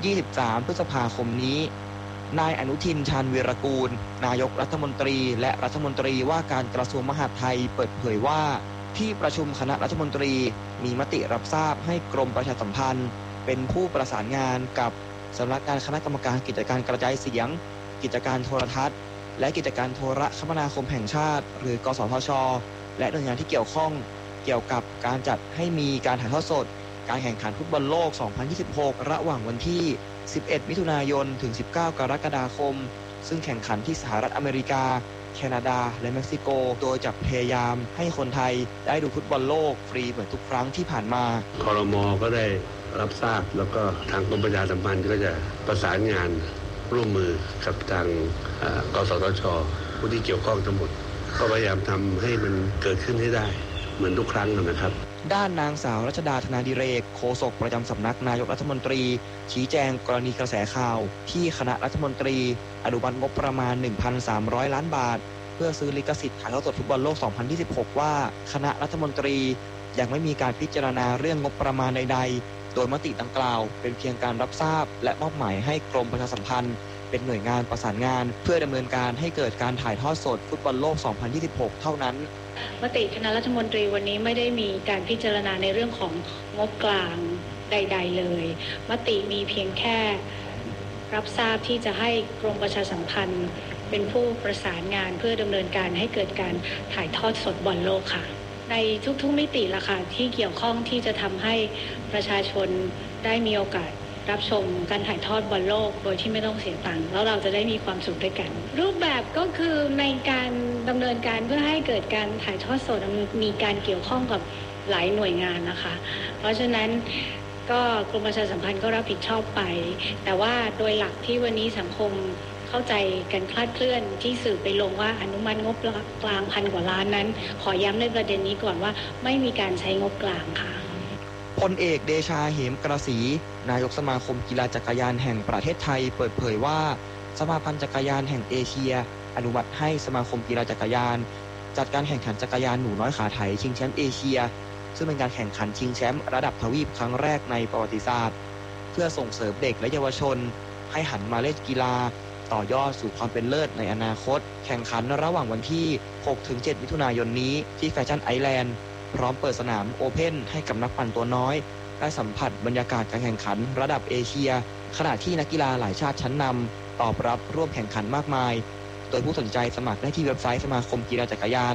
23 พฤษภาคมนี้นายอนุทิน ชาญวีรกูลนายกรัฐมนตรีและรัฐมนตรีว่าการกระทรวงมหาดไทยเปิดเผยว่าที่ประชุมคณะรัฐมนตรีมีมติรับทราบให้กรมประชาสัมพันธ์เป็นผู้ประสานงานกับสำนักงานคณะกรรมการกิจการกระจายเสียงกิจการโทรทัศน์และกิจการโทรคมนาคมแห่งชาติหรือกสทช.และหน่วยงานที่เกี่ยวข้องเกี่ยวกับการจัดให้มีการถ่ายทอดสดการแข่งขันฟุตบอลโลก 2026 ระหว่างวันที่ 11 มิถุนายน ถึง 19 กรกฎาคมซึ่งแข่งขันที่สหรัฐอเมริกาแคนาดาและเม็กซิโกโดยจะพยายามให้คนไทยได้ดูฟุตบอลโลกฟรีเหมือนทุกครั้งที่ผ่านมาครม.ก็ได้รับทราบแล้วก็ทางกรมประชาสัมพันธ์ก็จะประสานงานร่วมมือกับทางกสทช.ผู้ที่เกี่ยวข้องทั้งหมดก็พยายามทำให้มันเกิดขึ้นให้ได้เหมือนทุกครั้งนะครับด้านนางสาวรัชดาธนาดิเรกโฆษกประจำสำนักนายกรัฐมนตรีชี้แจงกรณีกระแสข่าวที่คณะรัฐมนตรีอนุมัติงบประมาณ 1,300 ล้านบาทเพื่อซื้อลิขสิทธิ์ถ่ายทอดสดฟุตบอลโลก 2026 ว่าคณะรัฐมนตรียังไม่มีการพิจารณาเรื่องงบประมาณใดๆโดยมติดังกล่าวเป็นเพียงการรับทราบและมอบหมายให้กรมประชาสัมพันธ์เป็นหน่วยงานประสานงานเพื่อดำเนินการให้เกิดการถ่ายทอดสดฟุตบอลโลก 2026 เท่านั้นมติคณะรัฐมนตรีวันนี้ไม่ได้มีการพิจารณาในเรื่องของงบกลางใดๆเลยมติมีเพียงแค่รับทราบที่จะให้กรมประชาสัมพันธ์เป็นผู้ประสานงานเพื่อดำเนินการให้เกิดการถ่ายทอดสดบอลโลกค่ะในทุกๆมิติละค่ะที่เกี่ยวข้องที่จะทำให้ประชาชนได้มีโอกาสรับชมการถ่ายทอดบอลโลกโดยที่ไม่ต้องเสียตังค์แล้วเราจะได้มีความสุขด้วยกันรูปแบบก็คือในการดำเนินการเพื่อให้เกิดการถ่ายทอดสดมีการเกี่ยวข้องกับหลายหน่วยงานนะคะเพราะฉะนั้นก็กรมประชาสัมพันธ์ก็รับผิดชอบไปแต่ว่าโดยหลักที่วันนี้สังคมเข้าใจกันคลาดเคลื่อนที่สื่อไปลงว่าอนุมัติงบกลาง1,000 กว่าล้านนั้นขอย้ำในประเด็นนี้ก่อนว่าไม่มีการใช้งบกลางค่ะพลเอกเดชาเหมกระศรีนายกสมาคมกีฬาจักรยานแห่งประเทศไทยเปิดเผยว่าสมาพันธ์จักรยานแห่งเอเชียอนุมัติให้สมาคมกีฬาจักรยานจัดการแข่งขันจักรยานหนูน้อยขาไถชิงแชมป์เอเชียซึ่งเป็นการแข่งขันชิงแชมป์ระดับทวีปครั้งแรกในประวัติศาสตร์เพื่อส่งเสริมเด็กและเยาวชนให้หันมาเล่นกีฬาต่อยอดสู่ความเป็นเลิศในอนาคตแข่งขันระหว่างวันที่ 6-7 มิถุนายนนี้ที่แฟชั่นไอแลนด์พร้อมเปิดสนามโอเพ่นให้กับนักปั่นตัวน้อยได้สัมผัสบรรยากาศการแข่งขันระดับเอเชียขณะที่นักกีฬาหลายชาติชั้นนำตอบรับร่วมแข่งขันมากมายโดยผู้สนใจสมัครได้ที่เว็บไซต์สมาคมกีฬาจักรยาน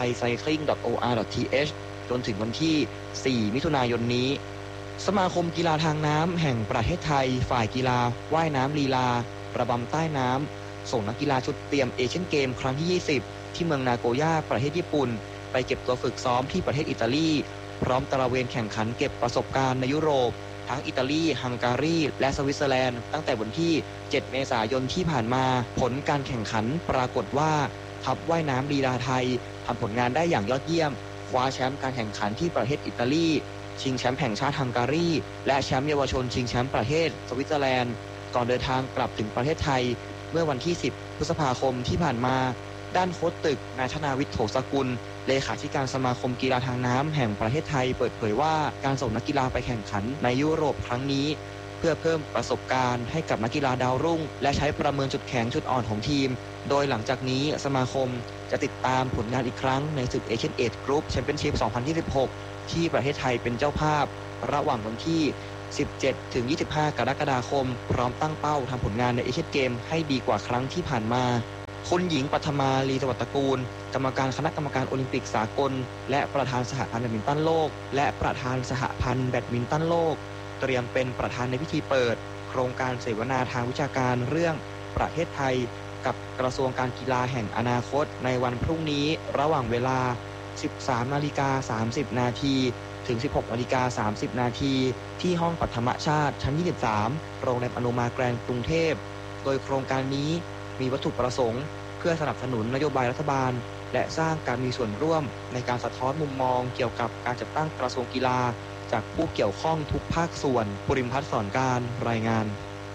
thaicycling.or.th จนถึงวันที่ 4 มิถุนายนนี้สมาคมกีฬาทางน้ำแห่งประเทศไทยฝ่ายกีฬาว่ายน้ำลีลาระบำใต้น้ำส่งนักกีฬาชุดเตรียมเอเชียนเกมครั้งที่ 20 ที่เมืองนาโกย่าประเทศญี่ปุ่นไปเก็บตัวฝึกซ้อมที่ประเทศอิตาลีพร้อมตระเวนแข่งขันเก็บประสบการณ์ในยุโรปทั้งอิตาลีฮังการีและสวิตเซอร์แลนด์ตั้งแต่วันที่ 7 เมษายนที่ผ่านมาผลการแข่งขันปรากฏว่าทัพว่ายน้ำลีลาไทยทำผลงานได้อย่างยอดเยี่ยมคว้าแชมป์การแข่งขันที่ประเทศอิตาลีชิงแชมป์แห่งชาติฮังการีและแชมป์เยาวชนชิงแชมป์ประเทศสวิตเซอร์แลนด์กก่อนเดินทางกลับถึงประเทศไทยเมื่อวันที่ 10 พฤษภาคมที่ผ่านมาด้านโค้ชตึกนายธนาวิทย์โถสกุลเลขาธิการสมาคมกีฬาทางน้ำแห่งประเทศไทยเปิดเผยว่าการส่งนักกีฬาไปแข่งขันในยุโรปครั้งนี้เพื่อเพิ่มประสบการณ์ให้กับนักกีฬาดาวรุ่งและใช้ประเมินจุดแข็งจุดอ่อนของทีมโดยหลังจากนี้สมาคมจะติดตามผลงานอีกครั้งในศึก Asian Age Group Championship 2026 ที่ประเทศไทยเป็นเจ้าภาพระหว่างวันที่ 17-25 กรกฎาคมพร้อมตั้งเป้าทำผลงานในเอเชียนเกมให้ดีกว่าครั้งที่ผ่านมาคุณหญิงปัทมาลีสวัสดิ์ตระกูลกรรมการคณะกรรมการโอลิมปิกสากลและประธานสหพันธ์แบดมินตันโลกและประธานสหพันธ์แบดมินตันโลกเตรียมเป็นประธานในพิธีเปิดโครงการเสวนาทางวิชาการเรื่องประเทศไทยกับกระทรวงการกีฬาแห่งอนาคตในวันพรุ่งนี้ระหว่างเวลา 13:30 นาทีถึง 16:30 นาทีที่ห้องปัทมชาติชั้น 23 โรงแรมอโนมาแกรนด์กรุงเทพโดยโครงการนี้มีวัตถุประสงค์เพื่อสนับสนุนนโยบายรัฐบาลและสร้างการมีส่วนร่วมในการสะท้อนมุมมองเกี่ยวกับการจัดตั้งกระทรวงกีฬาจากผู้เกี่ยวข้องทุกภาคส่วนปุริมพัฒน์สอนการรายงาน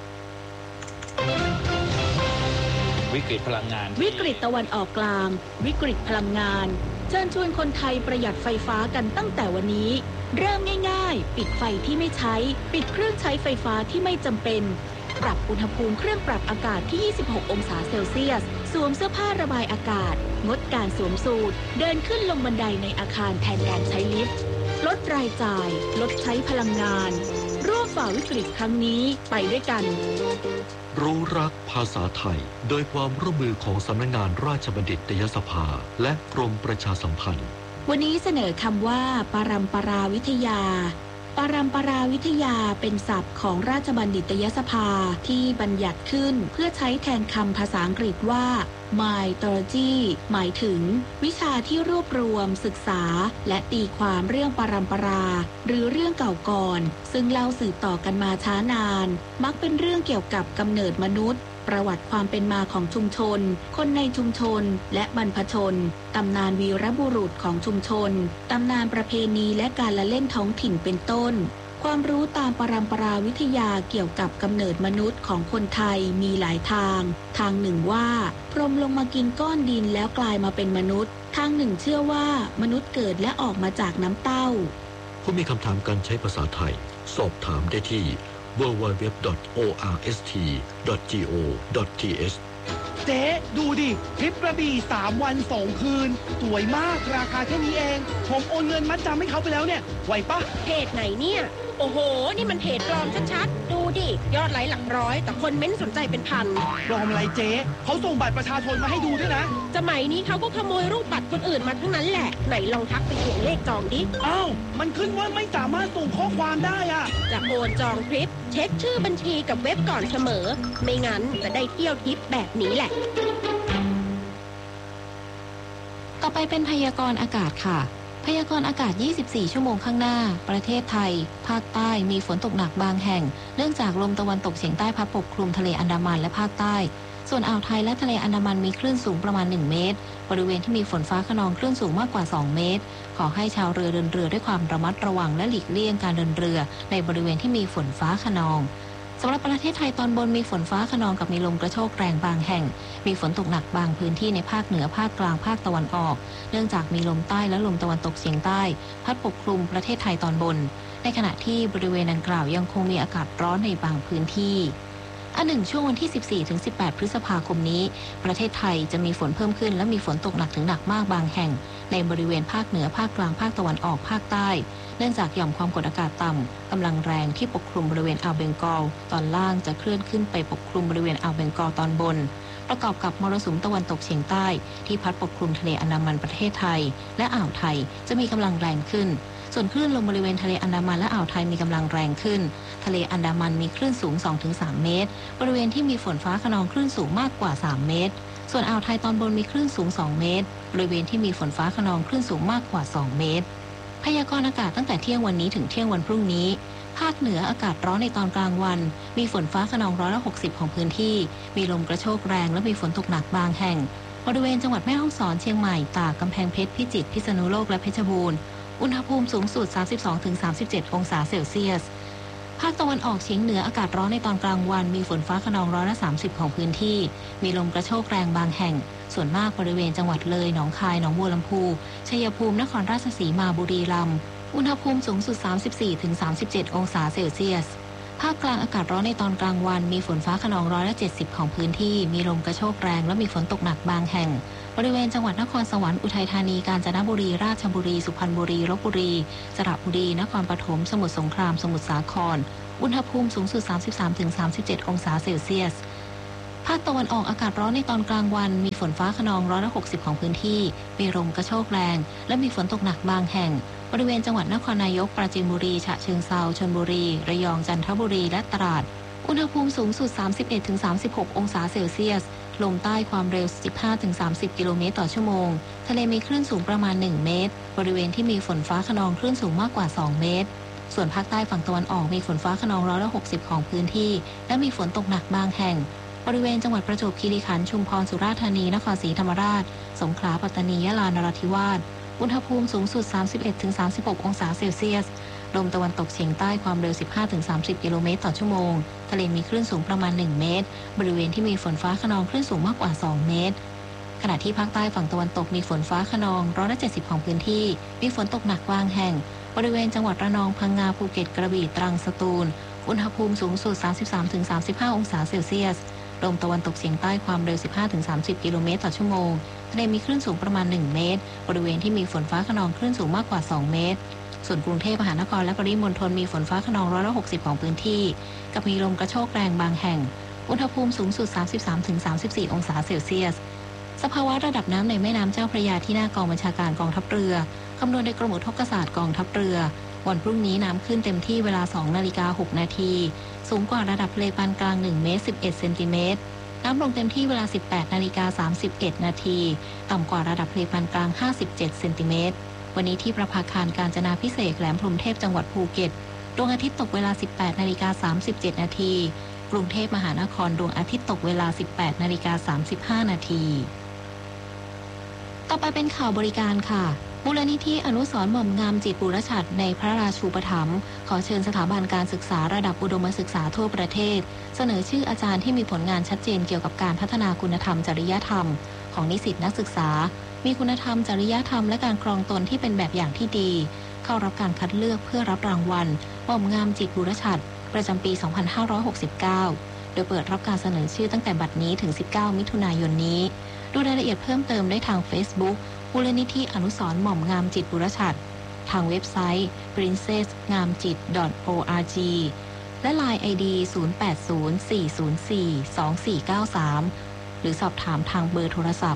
วิกฤตพลังงานวิกฤตตะวันออกกลางวิกฤตพลังงานเชิญชวนคนไทยประหยัดไฟฟ้ากันตั้งแต่วันนี้เริ่มง่ายๆปิดไฟที่ไม่ใช้ปิดเครื่องใช้ไฟฟ้าที่ไม่จำเป็นปรับอุณหภูมิเครื่องปรับอากาศที่ 26 องศาเซลเซียสสวมเสื้อผ้าระบายอากาศงดการสวมสูทเดินขึ้นลงบันไดในอาคารแทนการใช้ลิฟต์ลดรายจ่ายลดใช้พลังงานร่วมฝ่าวิกฤตครั้งนี้ไปด้วยกันรู้รักภาษาไทยโดยความร่วมมือของสำนักงานราชบัณฑิตยสภาและกรมประชาสัมพันธ์วันนี้เสนอคำว่าปรัมปราวิทยาปรัมปราวิทยาเป็นศัพท์ของราชบัณฑิตยสภาที่บัญญัติขึ้นเพื่อใช้แทนคำภาษาอังกฤษว่า mythology หมายถึงวิชาที่รวบรวมศึกษาและตีความเรื่องปรัมปราหรือเรื่องเก่าก่อนซึ่งเล่าสืบต่อกันมาช้านานมักเป็นเรื่องเกี่ยวกับกำเนิดมนุษย์ประวัติความเป็นมาของชุมชนคนในชุมชนและบรรพชนตำนานวีรบุรุษของชุมชนตำนานประเพณีและการละเล่นท้องถิ่นเป็นต้นความรู้ตามปรัมปราวิทยาเกี่ยวกับกำเนิดมนุษย์ของคนไทยมีหลายทางทางหนึ่งว่าพรหมลงมากินก้อนดินแล้วกลายมาเป็นมนุษย์ทางหนึ่งเชื่อว่ามนุษย์เกิดและออกมาจากน้ำเต้าผู้มีคำถามการใช้ภาษาไทยสอบถามได้ที่www.orst.go.th เจ๊ดูดิทริปกระบี่3 วัน 2 คืนสวยมากราคาแค่นี้เองผมโอนเงินมัดจำให้เขาไปแล้วเนี่ยไหวปะเพจไหนเนี่ยโอ้โหนี่มันเพจปลอมชัดๆดูดิยอดไลค์หลักร้อยแต่คนเม้นสนใจเป็นพันปลอมอะไรเจ๊เขาส่งบัตรประชาชนมาให้ดูด้วยนะสมัยนี้เขาก็ขโมยรูปบัตรคนอื่นมาทั้งนั้นแหละไหนลองทักไปเขียนเลขจองดิอ้าวมันขึ้นว่าไม่สามารถส่งข้อความได้อะจะโอนจองทริปเช็คชื่อบัญชีกับเว็บก่อนเสมอไม่งั้นจะได้เที่ยวทริปแบบนี้แหละต่อไปเป็นพยากรณ์อากาศค่ะพยากรณ์อากาศ24ชั่วโมงข้างหน้าประเทศไทยภาคใต้มีฝนตกหนักบางแห่งเนื่องจากลมตะวันตกเฉียงใต้พัดปกคลุมทะเลอันดามันและภาคใต้ส่วนอ่าวไทยและทะเลอันดามันมีคลื่นสูงประมาณ1เมตรบริเวณที่มีฝนฟ้าคะนองคลื่นสูงมากกว่า2เมตรขอให้ชาวเรือเดินเรือด้วยความระมัดระวังและหลีกเลี่ยงการเดินเรือในบริเวณที่มีฝนฟ้าคะนองสำหรับประเทศไทยตอนบนมีฝนฟ้าคะนองกับมีลมกระโชกแรงบางแห่งมีฝนตกหนักบางพื้นที่ในภาคเหนือภาคกลางภาคตะวันออกเนื่องจากมีลมใต้และลมตะวันตกเฉียงใต้พัดปกคลุมประเทศไทยตอนบนในขณะที่บริเวณดังกล่าวยังคงมีอากาศร้อนในบางพื้นที่อันหนึ่งช่วงวันที่ 14-18 พฤษภาคมนี้ประเทศไทยจะมีฝนเพิ่มขึ้นและมีฝนตกหนักถึงหนักมากบางแห่งในบริเวณภาคเหนือภาคกลางภาคตะวันออกภาคใต้เนื่องจากหย่อมความกดอากาศต่ำกำลังแรงที่ปกคลุมบริเวณอ่าวเบงกอลตอนล่างจะเคลื่อนขึ้นไปปกคลุมบริเวณอ่าวเบงกอลตอนบนประกอบกับมรสุมตะวันตกเฉียงใต้ที่พัดปกคลุมทะเลอันดามันประเทศไทยและอ่าวไทยจะมีกำลังแรงขึ้นส่วนคลื่นลมบริเวณทะเลอันดามันและอ่าวไทยมีกำลังแรงขึ้นทะเลอันดามันมีคลื่นสูง 2-3 เมตรบริเวณที่มีฝนฟ้าคะนองคลื่นสูงมากกว่า3เมตรส่วนอ่าวไทยตอนบนมีคลื่นสูง2เมตรบริเวณที่มีฝนฟ้าคะนองคลื่นสูงมากกว่า2เมตรพยากรณ์อากาศตั้งแต่เที่ยงวันนี้ถึงเที่ยงวันพรุ่งนี้ภาคเหนืออากาศร้อนในตอนกลางวันมีฝนฟ้าคะนอง160%ของพื้นที่มีลมกระโชกแรงและมีฝนตกหนักบางแห่งบริเวณจังหวัดแม่ฮ่องสอนเชียงใหม่ตากกำแพงเพชรพิจิตรพิษณุโลกและเพชรบูรณ์อุณหภูมิสูงสุด 32-37 องศาเซลเซียสภาคตะวันออกเฉียงเหนืออากาศร้อนในตอนกลางวันมีฝนฟ้าคะนอง30%ของพื้นที่มีลมกระโชกแรงบางแห่งส่วนมากบริเวณจังหวัดเลยหนองคายหนองบัวลำพูชัยภูมินครราชสีมาบุรีรัมย์อุณหภูมิสูงสุด 34-37 องศาเซลเซียสภาคกลางอากาศร้อนในตอนกลางวันมีฝนฟ้าคะนอง70%ของพื้นที่มีลมกระโชกแรงและมีฝนตกหนักบางแห่งบริเวณจังหวัดนครสวรรค์อุทัยธานีกาญจนบุรีราชบุรีสุพรรณบุรีลพบุรีสระบุรีนครปฐมสมุทรสงครามสมุทรสาครอุณหภูมิสูงสุด 33-37 องศาเซลเซียสภาคตะวันออกอากาศร้อนในตอนกลางวันมีฝนฟ้าคะนอง60%ของพื้นที่มีลมกระโชกแรงและมีฝนตกหนักบางแห่งบริเวณจังหวัดนครนายกปราจีนบุรีฉะเชิงเทราชลบุรีระยองจันทบุรีและตราดอุณหภูมิสูงสุด 31-36 องศาเซลเซียสลมใต้ความเร็ว 15-30 กิโลเมตรต่อชั่วโมงทะเลมีคลื่นสูงประมาณ1เมตรบริเวณที่มีฝนฟ้าคะนองคลื่นสูงมากกว่า2เมตรส่วนภาคใต้ฝั่งตะวันออกมีฝนฟ้าคะนอง60%ของพื้นที่และมีฝนตกหนักบางแห่งบริเวณจังหวัดประจวบคีรีขันธ์ชุมพรสุราษฎร์ธานีนครศรีธรรมราชสงขลาปัตตานียะลานราธิวาสอุณหภูมิสูงสุด 31-36 องศาเซลเซียสลมตะวันตกเฉียงใต้ความเร็ว 15-30 กิโลเมตรต่อชั่วโมงทะเลมีคลื่นสูงประมาณ1เมตรบริเวณที่มีฝนฟ้าคะนองคลื่นสูงมากกว่า2เมตรขณะที่ภาคใต้ฝั่งตะวันตกมีฝนฟ้าคะนอง70%ของพื้นที่มีฝนตกหนักบางแห่งบริเวณจังหวัดระนองพังงาภูเก็ตกระบี่ตรังสตูลอุณหภูมิสูงสุด 33-35 องศาเซลเซียสลมตะวันตกเฉียงใต้ความเร็ว 15-30 กิโลเมตรต่อชั่วโมงทะเลมีคลื่นสูงประมาณ1เมตรบริเวณที่มีฝนฟ้าคะนองคลื่นสูงมากกว่า2เมตรส่วนกรุงเทพมหานครและปริมณฑลมีฝนฟ้าคะนอง60%ของพื้นที่กับมีลมกระโชกแรงบางแห่งอุณหภูมิสูงสุด 33-34 องศาเซลเซียสสภาวะระดับน้ำในแม่น้ำเจ้าพระยาที่หน้ากองบัญชาการกองทัพเรือคำนวณโดยกรมอุทกศาสตร์กองทัพเรือวันพรุ่งนี้น้ำขึ้นเต็มที่เวลา 2:06 นาทีสูงกว่าระดับทะเลปานกลาง1เมตร11เซนติเมตรน้ำลงเต็มที่เวลา 18:31 นาทีต่ำกว่าระดับทะเลปานกลาง57เซนติเมตรวันนี้ที่ประภาคารกาญจนาภิเษกแหลมพรหมเทพจังหวัดภูเก็ตดวงอาทิตย์ตกเวลา 18:37 นาทีกรุงเทพมหานครดวงอาทิตย์ตกเวลา 18:35 นาทีต่อไปเป็นข่าวบริการค่ะมูลนิธิอนุสรณ์หม่อมงามจิตบุรชัดในพระราชูปถัมภ์ขอเชิญสถาบันการศึกษาระดับอุดมศึกษาทั่วประเทศเสนอชื่ออาจารย์ที่มีผลงานชัดเจนเกี่ยวกับการพัฒนาคุณธรรมจริยธรรมของนิสิตนักศึกษามีคุณธรรมจริยธรรมและการครองตนที่เป็นแบบอย่างที่ดีเข้ารับการคัดเลือกเพื่อรับรางวัลหม่อมงามจิตบุรชัดประจำปี 2569 โดยเปิดรับการเสนอชื่อตั้งแต่บัดนี้ถึง 19 มิถุนายนนี้ดูรายละเอียดเพิ่มเติมได้ทาง Facebook มูลนิธิอนุสรณ์หม่อมงามจิตบุรชัดทางเว็บไซต์ princessngamjit.org และ LINE ID 0804042493 หรือสอบถามทางเบอร์โทรศัพท์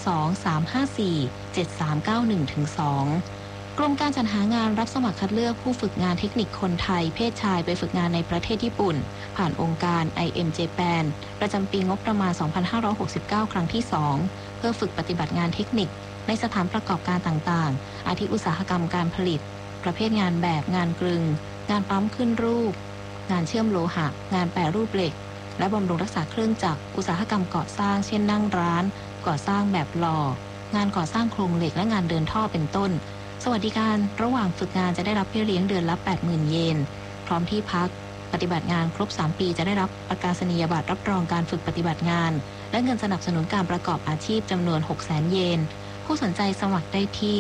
023547391-2 กรมการจัดหางานรับสมัครคัดเลือกผู้ฝึกงานเทคนิคคนไทยเพศชายไปฝึกงานในประเทศญี่ปุ่นผ่านองค์การ IM Japan ประจำปีงบประมาณ 2569 ครั้งที่ 2 เพื่อฝึกปฏิบัติงานเทคนิคในสถานประกอบการต่างๆอาทิอุตสาหกรรมการผลิตประเภทงานแบบงานกลึงงานปั๊มขึ้นรูปงานเชื่อมโลหะงานแปรรูปเหล็กและบำรุงรักษาเครื่องจักรอุตสาหกรรมก่อสร้างเช่นนั่งร้านก่อสร้างแบบหล่องานก่อสร้างโครงเหล็กและงานเดินท่อเป็นต้นสวัสดิการระหว่างฝึกงานจะได้รับเบี้ยเลี้ยงเดือนละ 80,000 เยนพร้อมที่พักปฏิบัติงานครบ3ปีจะได้รับประกาศนียบัตรรับรองการฝึกปฏิบัติงานและเงินสนับสนุนการประกอบอาชีพจำนวน 600,000 เยนผู้สนใจสมัครได้ที่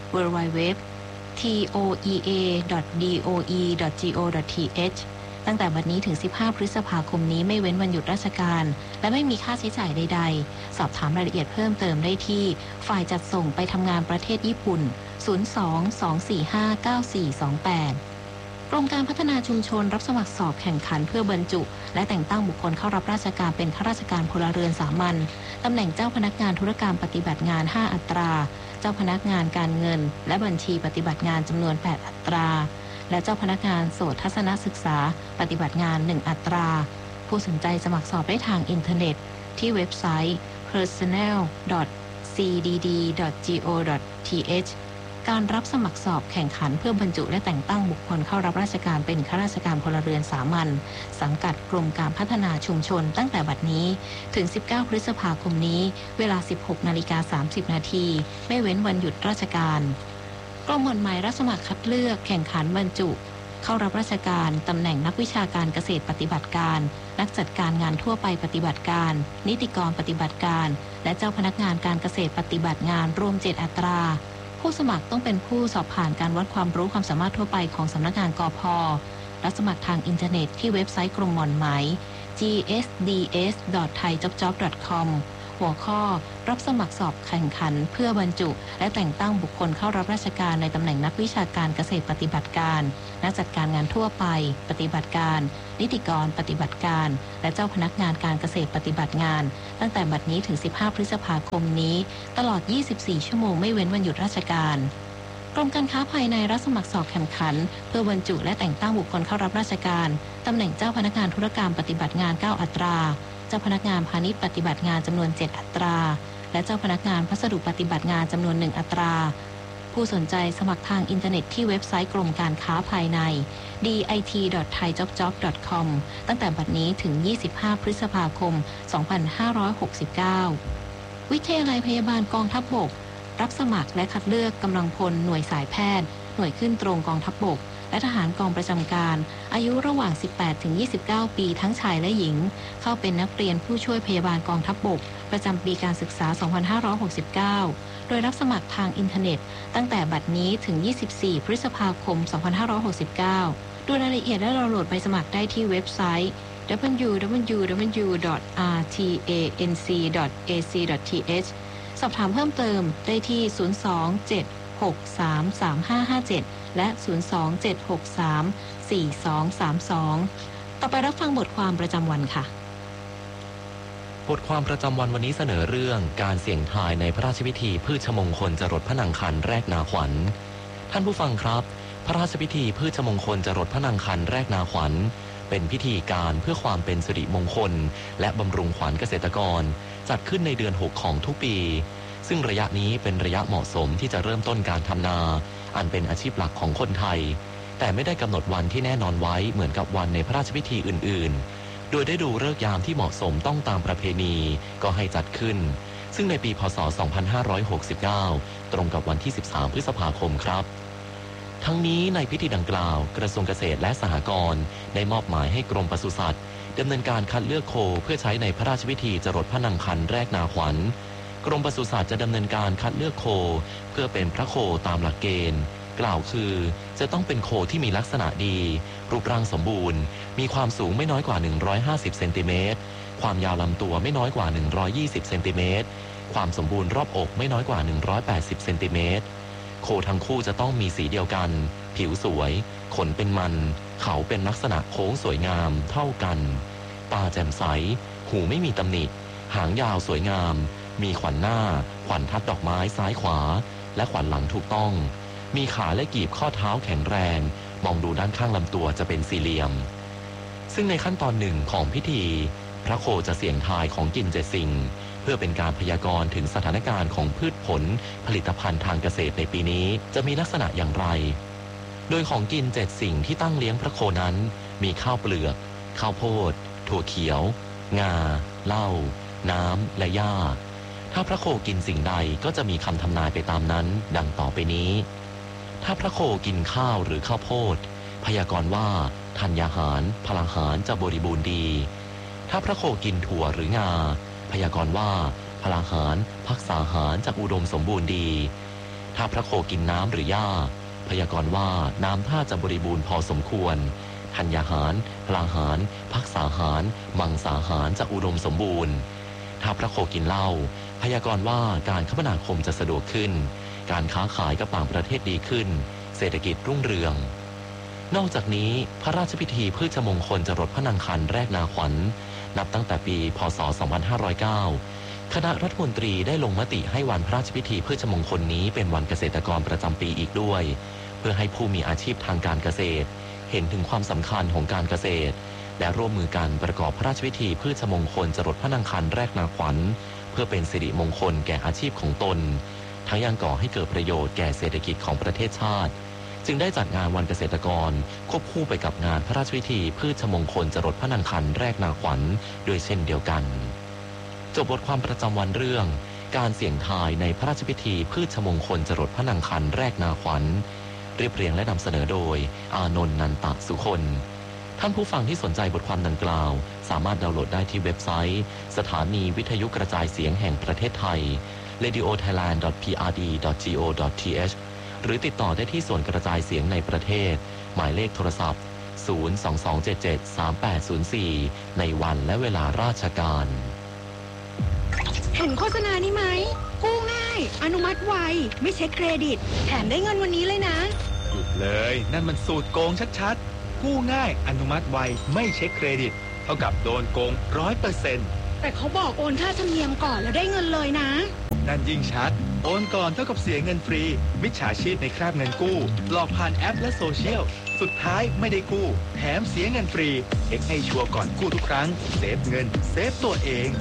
www.toea.doe.go.th ตั้งแต่บัดนี้ถึง 15 พฤษภาคมนี้ไม่เว้นวันหยุดราชการและไม่มีค่าใช้จ่ายใดๆสอบถามรายละเอียดเพิ่มเติมได้ที่ฝ่ายจัดส่งไปทำงานประเทศญี่ปุ่น 02-245-9428 กรมการพัฒนาชุมชนรับสมัครสอบแข่งขันเพื่อบรรจุและแต่งตั้งบุคคลเข้ารับราชการเป็นข้าราชการพลเรือนสามัญตำแหน่งเจ้าพนักงานธุรการปฏิบัติงาน5อัตราเจ้าพนักงานการเงินและบัญชีปฏิบัติงานจำนวน8อัตราและเจ้าพนักงานโสตทัศนศึกษาปฏิบัติงาน1อัตราผู้สนใจสมัครสอบได้ทางอินเทอร์เน็ตที่เว็บไซต์ personnel.cdd.go.th การรับสมัครสอบแข่งขันเพื่อบรรจุและแต่งตั้งบุคคลเข้ารับราชการเป็นข้าราชการพลเรือนสามัญสังกัดกรมการพัฒนาชุมชนตั้งแต่บัดนี้ถึง 19 พฤษภาคมนี้เวลา 16:30 นาทีไม่เว้นวันหยุดราชการกรมหม่อนหมายรับสมัครคัดเลือกแข่งขันบรรจุเข้ารับราชการตำแหน่งนักวิชาการเกษตรปฏิบัติการนักจัดการงานทั่วไปปฏิบัติการนิติกรปฏิบัติการและเจ้าพนักงานการเกษตรปฏิบัติงานรวม7อัตราผู้สมัครต้องเป็นผู้สอบผ่านการวัดความรู้ความสามารถทั่วไปของสำนักงานกพ.รับสมัครทางอินเทอร์เน็ตที่เว็บไซต์กรมหม่อนไหม gsds.thaijobjob.com หัวข้อรับสมัครสอบแข่งขันเพื่อบรรจุและแต่งตั้งบุคคลเข้ารับราชการในตำแหน่งนักวิชาการเกษตรปฏิบัติการนักจัดการงานทั่วไปปฏิบัติการนิติกรปฏิบัติการและเจ้าพนักงานการเกษตรปฏิบัติงานตั้งแต่บัดนี้ถึง15พฤษภาคมนี้ตลอด24ชั่วโมงไม่เว้นวันหยุดราชการกรมการค้าภายในรับสมัครสอบแข่งขันเพื่อบรรจุและแต่งตั้งบุคคลเข้ารับราชการตำแหน่งเจ้าพนักงานธุรการปฏิบัติงาน9อัตราเจ้าพนักงานพาณิชย์ปฏิบัติงานจำนวน7อัตราและเจ้าพนักงานพัสดุปฏิบัติงานจำนวน1อัตราผู้สนใจสมัครทางอินเทอร์เน็ตที่เว็บไซต์กรมการค้าภายใน dit.thaijobjob.com ตั้งแต่บัดนี้ถึง25พฤษภาคม2569วิทยาลัยพยาบาลกองทัพบกรับสมัครและคัดเลือกกำลังพลหน่วยสายแพทย์หน่วยขึ้นตรงกองทัพบกและทหารกองประจำการอายุระหว่าง 18-29 ปีทั้งชายและหญิงเข้าเป็นนักเรียนผู้ช่วยพยาบาลกองทัพบกประจำปีการศึกษา 2569 โดยรับสมัครทางอินเทอร์เน็ตตั้งแต่บัดนี้ถึง24พฤษภาคม 2569 ดูรายละเอียดและดาวน์โหลดใบสมัครได้ที่เว็บไซต์ www.rtanc.ac.th สอบถามเพิ่มเติมได้ที่ 027633557 และ 027634232 ต่อไปรับฟังบทความประจำวันค่ะบทความประจำวันวันนี้เสนอเรื่องการเสี่ยงทายในพระราชพิธีพืชมงคลจรดพระนางคันแรกนาขวัญท่านผู้ฟังครับพระราชพิธีพืชมงคลจรดพระนางคันแรกนาขวัญเป็นพิธีการเพื่อความเป็นสิริมงคลและบำรุงขวัญเกษตรกรจัดขึ้นในเดือน6ของทุกปีซึ่งระยะนี้เป็นระยะเหมาะสมที่จะเริ่มต้นการทำนาอันเป็นอาชีพหลักของคนไทยแต่ไม่ได้กำหนดวันที่แน่นอนไว้เหมือนกับวันในพระราชพิธีอื่นๆโดยได้ดูฤกษ์ยามที่เหมาะสมต้องตามประเพณีก็ให้จัดขึ้นซึ่งในปีพ.ศ. 2569ตรงกับวันที่13พฤษภาคมครับทั้งนี้ในพิธีดังกล่าวกระทรวงเกษตรและสหกรณ์ได้มอบหมายให้กรมปศุสัตว์ดำเนินการคัดเลือกโคเพื่อใช้ในพระราชพิธีจรดพระนางคันแรกนาขวัญกรมปศุสัตว์จะดำเนินการคัดเลือกโคเพื่อเป็นพระโคตามหลักเกณฑ์กล่าวคือจะต้องเป็นโคที่มีลักษณะดีรูปร่างสมบูรณ์มีความสูงไม่น้อยกว่า150เซนติเมตรความยาวลำตัวไม่น้อยกว่า120เซนติเมตรความสมบูรณ์รอบอกไม่น้อยกว่า180เซนติเมตรโคทั้งคู่จะต้องมีสีเดียวกันผิวสวยขนเป็นมันเขาเป็นลักษณะโค้งสวยงามเท่ากันตาแจ่มใสหูไม่มีตำหนิหางยาวสวยงามมีขวัญหน้าขวัญทัดดอกไม้ซ้ายขวาและขวัญหลังถูกต้องมีขาและกีบข้อเท้าแข็งแรงมองดูด้านข้างลำตัวจะเป็นสี่เหลี่ยมซึ่งในขั้นตอนหนึ่งของพิธีพระโคจะเสี่ยงทายของกิน7สิ่งเพื่อเป็นการพยากรณ์ถึงสถานการณ์ของพืชผลผลิตภัณฑ์ทางเกษตรในปีนี้จะมีลักษณะอย่างไรโดยของกิน7สิ่งที่ตั้งเลี้ยงพระโคนั้นมีข้าวเปลือกข้าวโพดถั่วเขียวงาเหล้าน้ำและหญ้าถ้าพระโคกินสิ่งใดก็จะมีคำทำนายไปตามนั้นดังต่อไปนี้ถ้าพระโคกินข้าวหรือข้าวโพดพยากรณ์ว่าธัญญาหารพลังหารจะบริบูรณ์ดีถ้าพระโคกินถั่วหรืองาพยากรณ์ว่าพลังหารพักษาหารจะอุดมสมบูรณ์ดีถ้าพระโคกินน้ำหรือหญ้าพยากรณ์ว่าน้ำท่าจะบริบูรณ์พอสมควรธัญญาหารพลังหารพักษาหารมังสาหารจะอุดมสมบูรณ์ถ้าพระโคกินเหล้าพยากรณ์ว่าการคมนาคมจะสะดวกขึ้นการค้าขายกับต่างประเทศดีขึ้นเศรษฐกิจรุ่งเรืองนอกจากนี้พระราชพิธีพืชมงคลจรดพระนางคันแรกนาขวัญนับตั้งแต่ปีพ.ศ. 2509คณะรัฐมนตรีได้ลงมติให้วันพระราชพิธีพืชมงคลนี้เป็นวันเกษตรกรประจำปีอีกด้วยเพื่อให้ผู้มีอาชีพทางการเกษตรเห็นถึงความสำคัญของการเกษตรและร่วมมือกันประกอบพระราชพิธีพืชมงคลจรดพระนางคันแรกนาขวัญเพื่อเป็นสิริมงคลแก่อาชีพของตนทั้งยังก่อให้เกิดประโยชน์แก่เศรษฐกิจของประเทศชาติจึงได้จัดงานวันเกษตรกรควบคู่ไปกับงานพระราชพิธีพืชมงคลจรดพระนางคันแรกนาขวัญด้วยเช่นเดียวกันจบบทความประจำวันเรื่องการเสี่ยงทายในพระราชพิธีพืชมงคลจรดพระนางคันแรกนาขวัญเรียบเรียงและนำเสนอโดยอานนท์ นันตสุคน ท่านผู้ฟังที่สนใจบทความดังกล่าวสามารถดาวน์โหลดได้ที่เว็บไซต์สถานีวิทยุกระจายเสียงแห่งประเทศไทย radiothailand.prd.go.th หรือติดต่อได้ที่ส่วนกระจายเสียงในประเทศหมายเลขโทรศัพท์ 022773804 ในวันและเวลาราชการเห็นโฆษณานี้ไหมกู้ง่ายอนุมัติไวไม่เช็คเครดิตแถมได้เงินวันนี้เลยนะหยุดเลยนั่นมันสูตรโกงชัดๆกู้ง่ายอนุมัติไวไม่เช็คเครดิตเท่ากับโดนโกง 100% แต่เขาบอกโอนค่าธรรมเนียมก่อนแล้วได้เงินเลยนะนั่นยิ่งชัดโอนก่อนเท่ากับเสียเงินฟรีมิจฉาชีพในคราบเงินกู้หลอกผ่านแอปและโซเชียลสุดท้ายไม่ได้กู้แถมเสียเงินฟรีเช็คให้ชัวร์ก่อนกู้ทุกครั้งเซฟเงินเซฟตัวเอง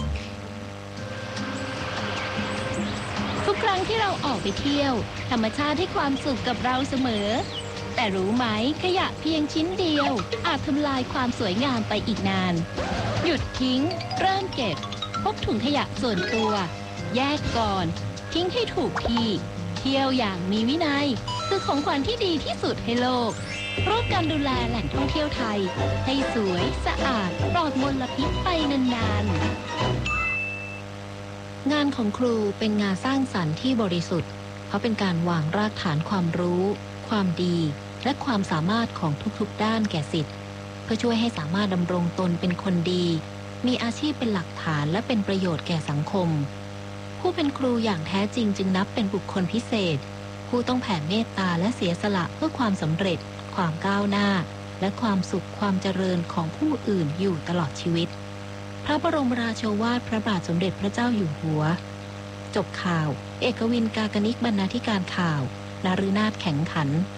ทุกครั้งที่เราออกไปเที่ยวธรรมชาติให้ความสุขกับเราเสมอแต่รู้ไหมขยะเพียงชิ้นเดียวอาจทำลายความสวยงามไปอีกนานหยุดทิ้งเริ่มเก็บพกถุงขยะส่วนตัวแยกก่อนทิ้งให้ถูกที่เที่ยวอย่างมีวินัยคือของขวัญที่ดีที่สุดให้โลกร่วมกันดูแลแหล่งท่องเที่ยวไทยให้สวยสะอาดปลอดมลพิษไปนานๆงานของครูเป็นงานสร้างสรรค์ที่บริสุทธิ์เพราะเป็นการวางรากฐานความรู้ความดีและความสามารถของทุกๆด้านแก่ศิษย์เพื่อช่วยให้สามารถดำรงตนเป็นคนดีมีอาชีพเป็นหลักฐานและเป็นประโยชน์แก่สังคมผู้เป็นครูอย่างแท้จริงจึงนับเป็นบุคคลพิเศษผู้ต้องแผ่เมตตาและเสียสละเพื่อความสำเร็จความก้าวหน้าและความสุขความเจริญของผู้อื่นอยู่ตลอดชีวิตพระบรมราโชวาทพระบาทสมเด็จพระเจ้าอยู่หัวจบข่าวเอกวิน กากนิกบรรณาธิการข่าวนฤนาถแข็งขัน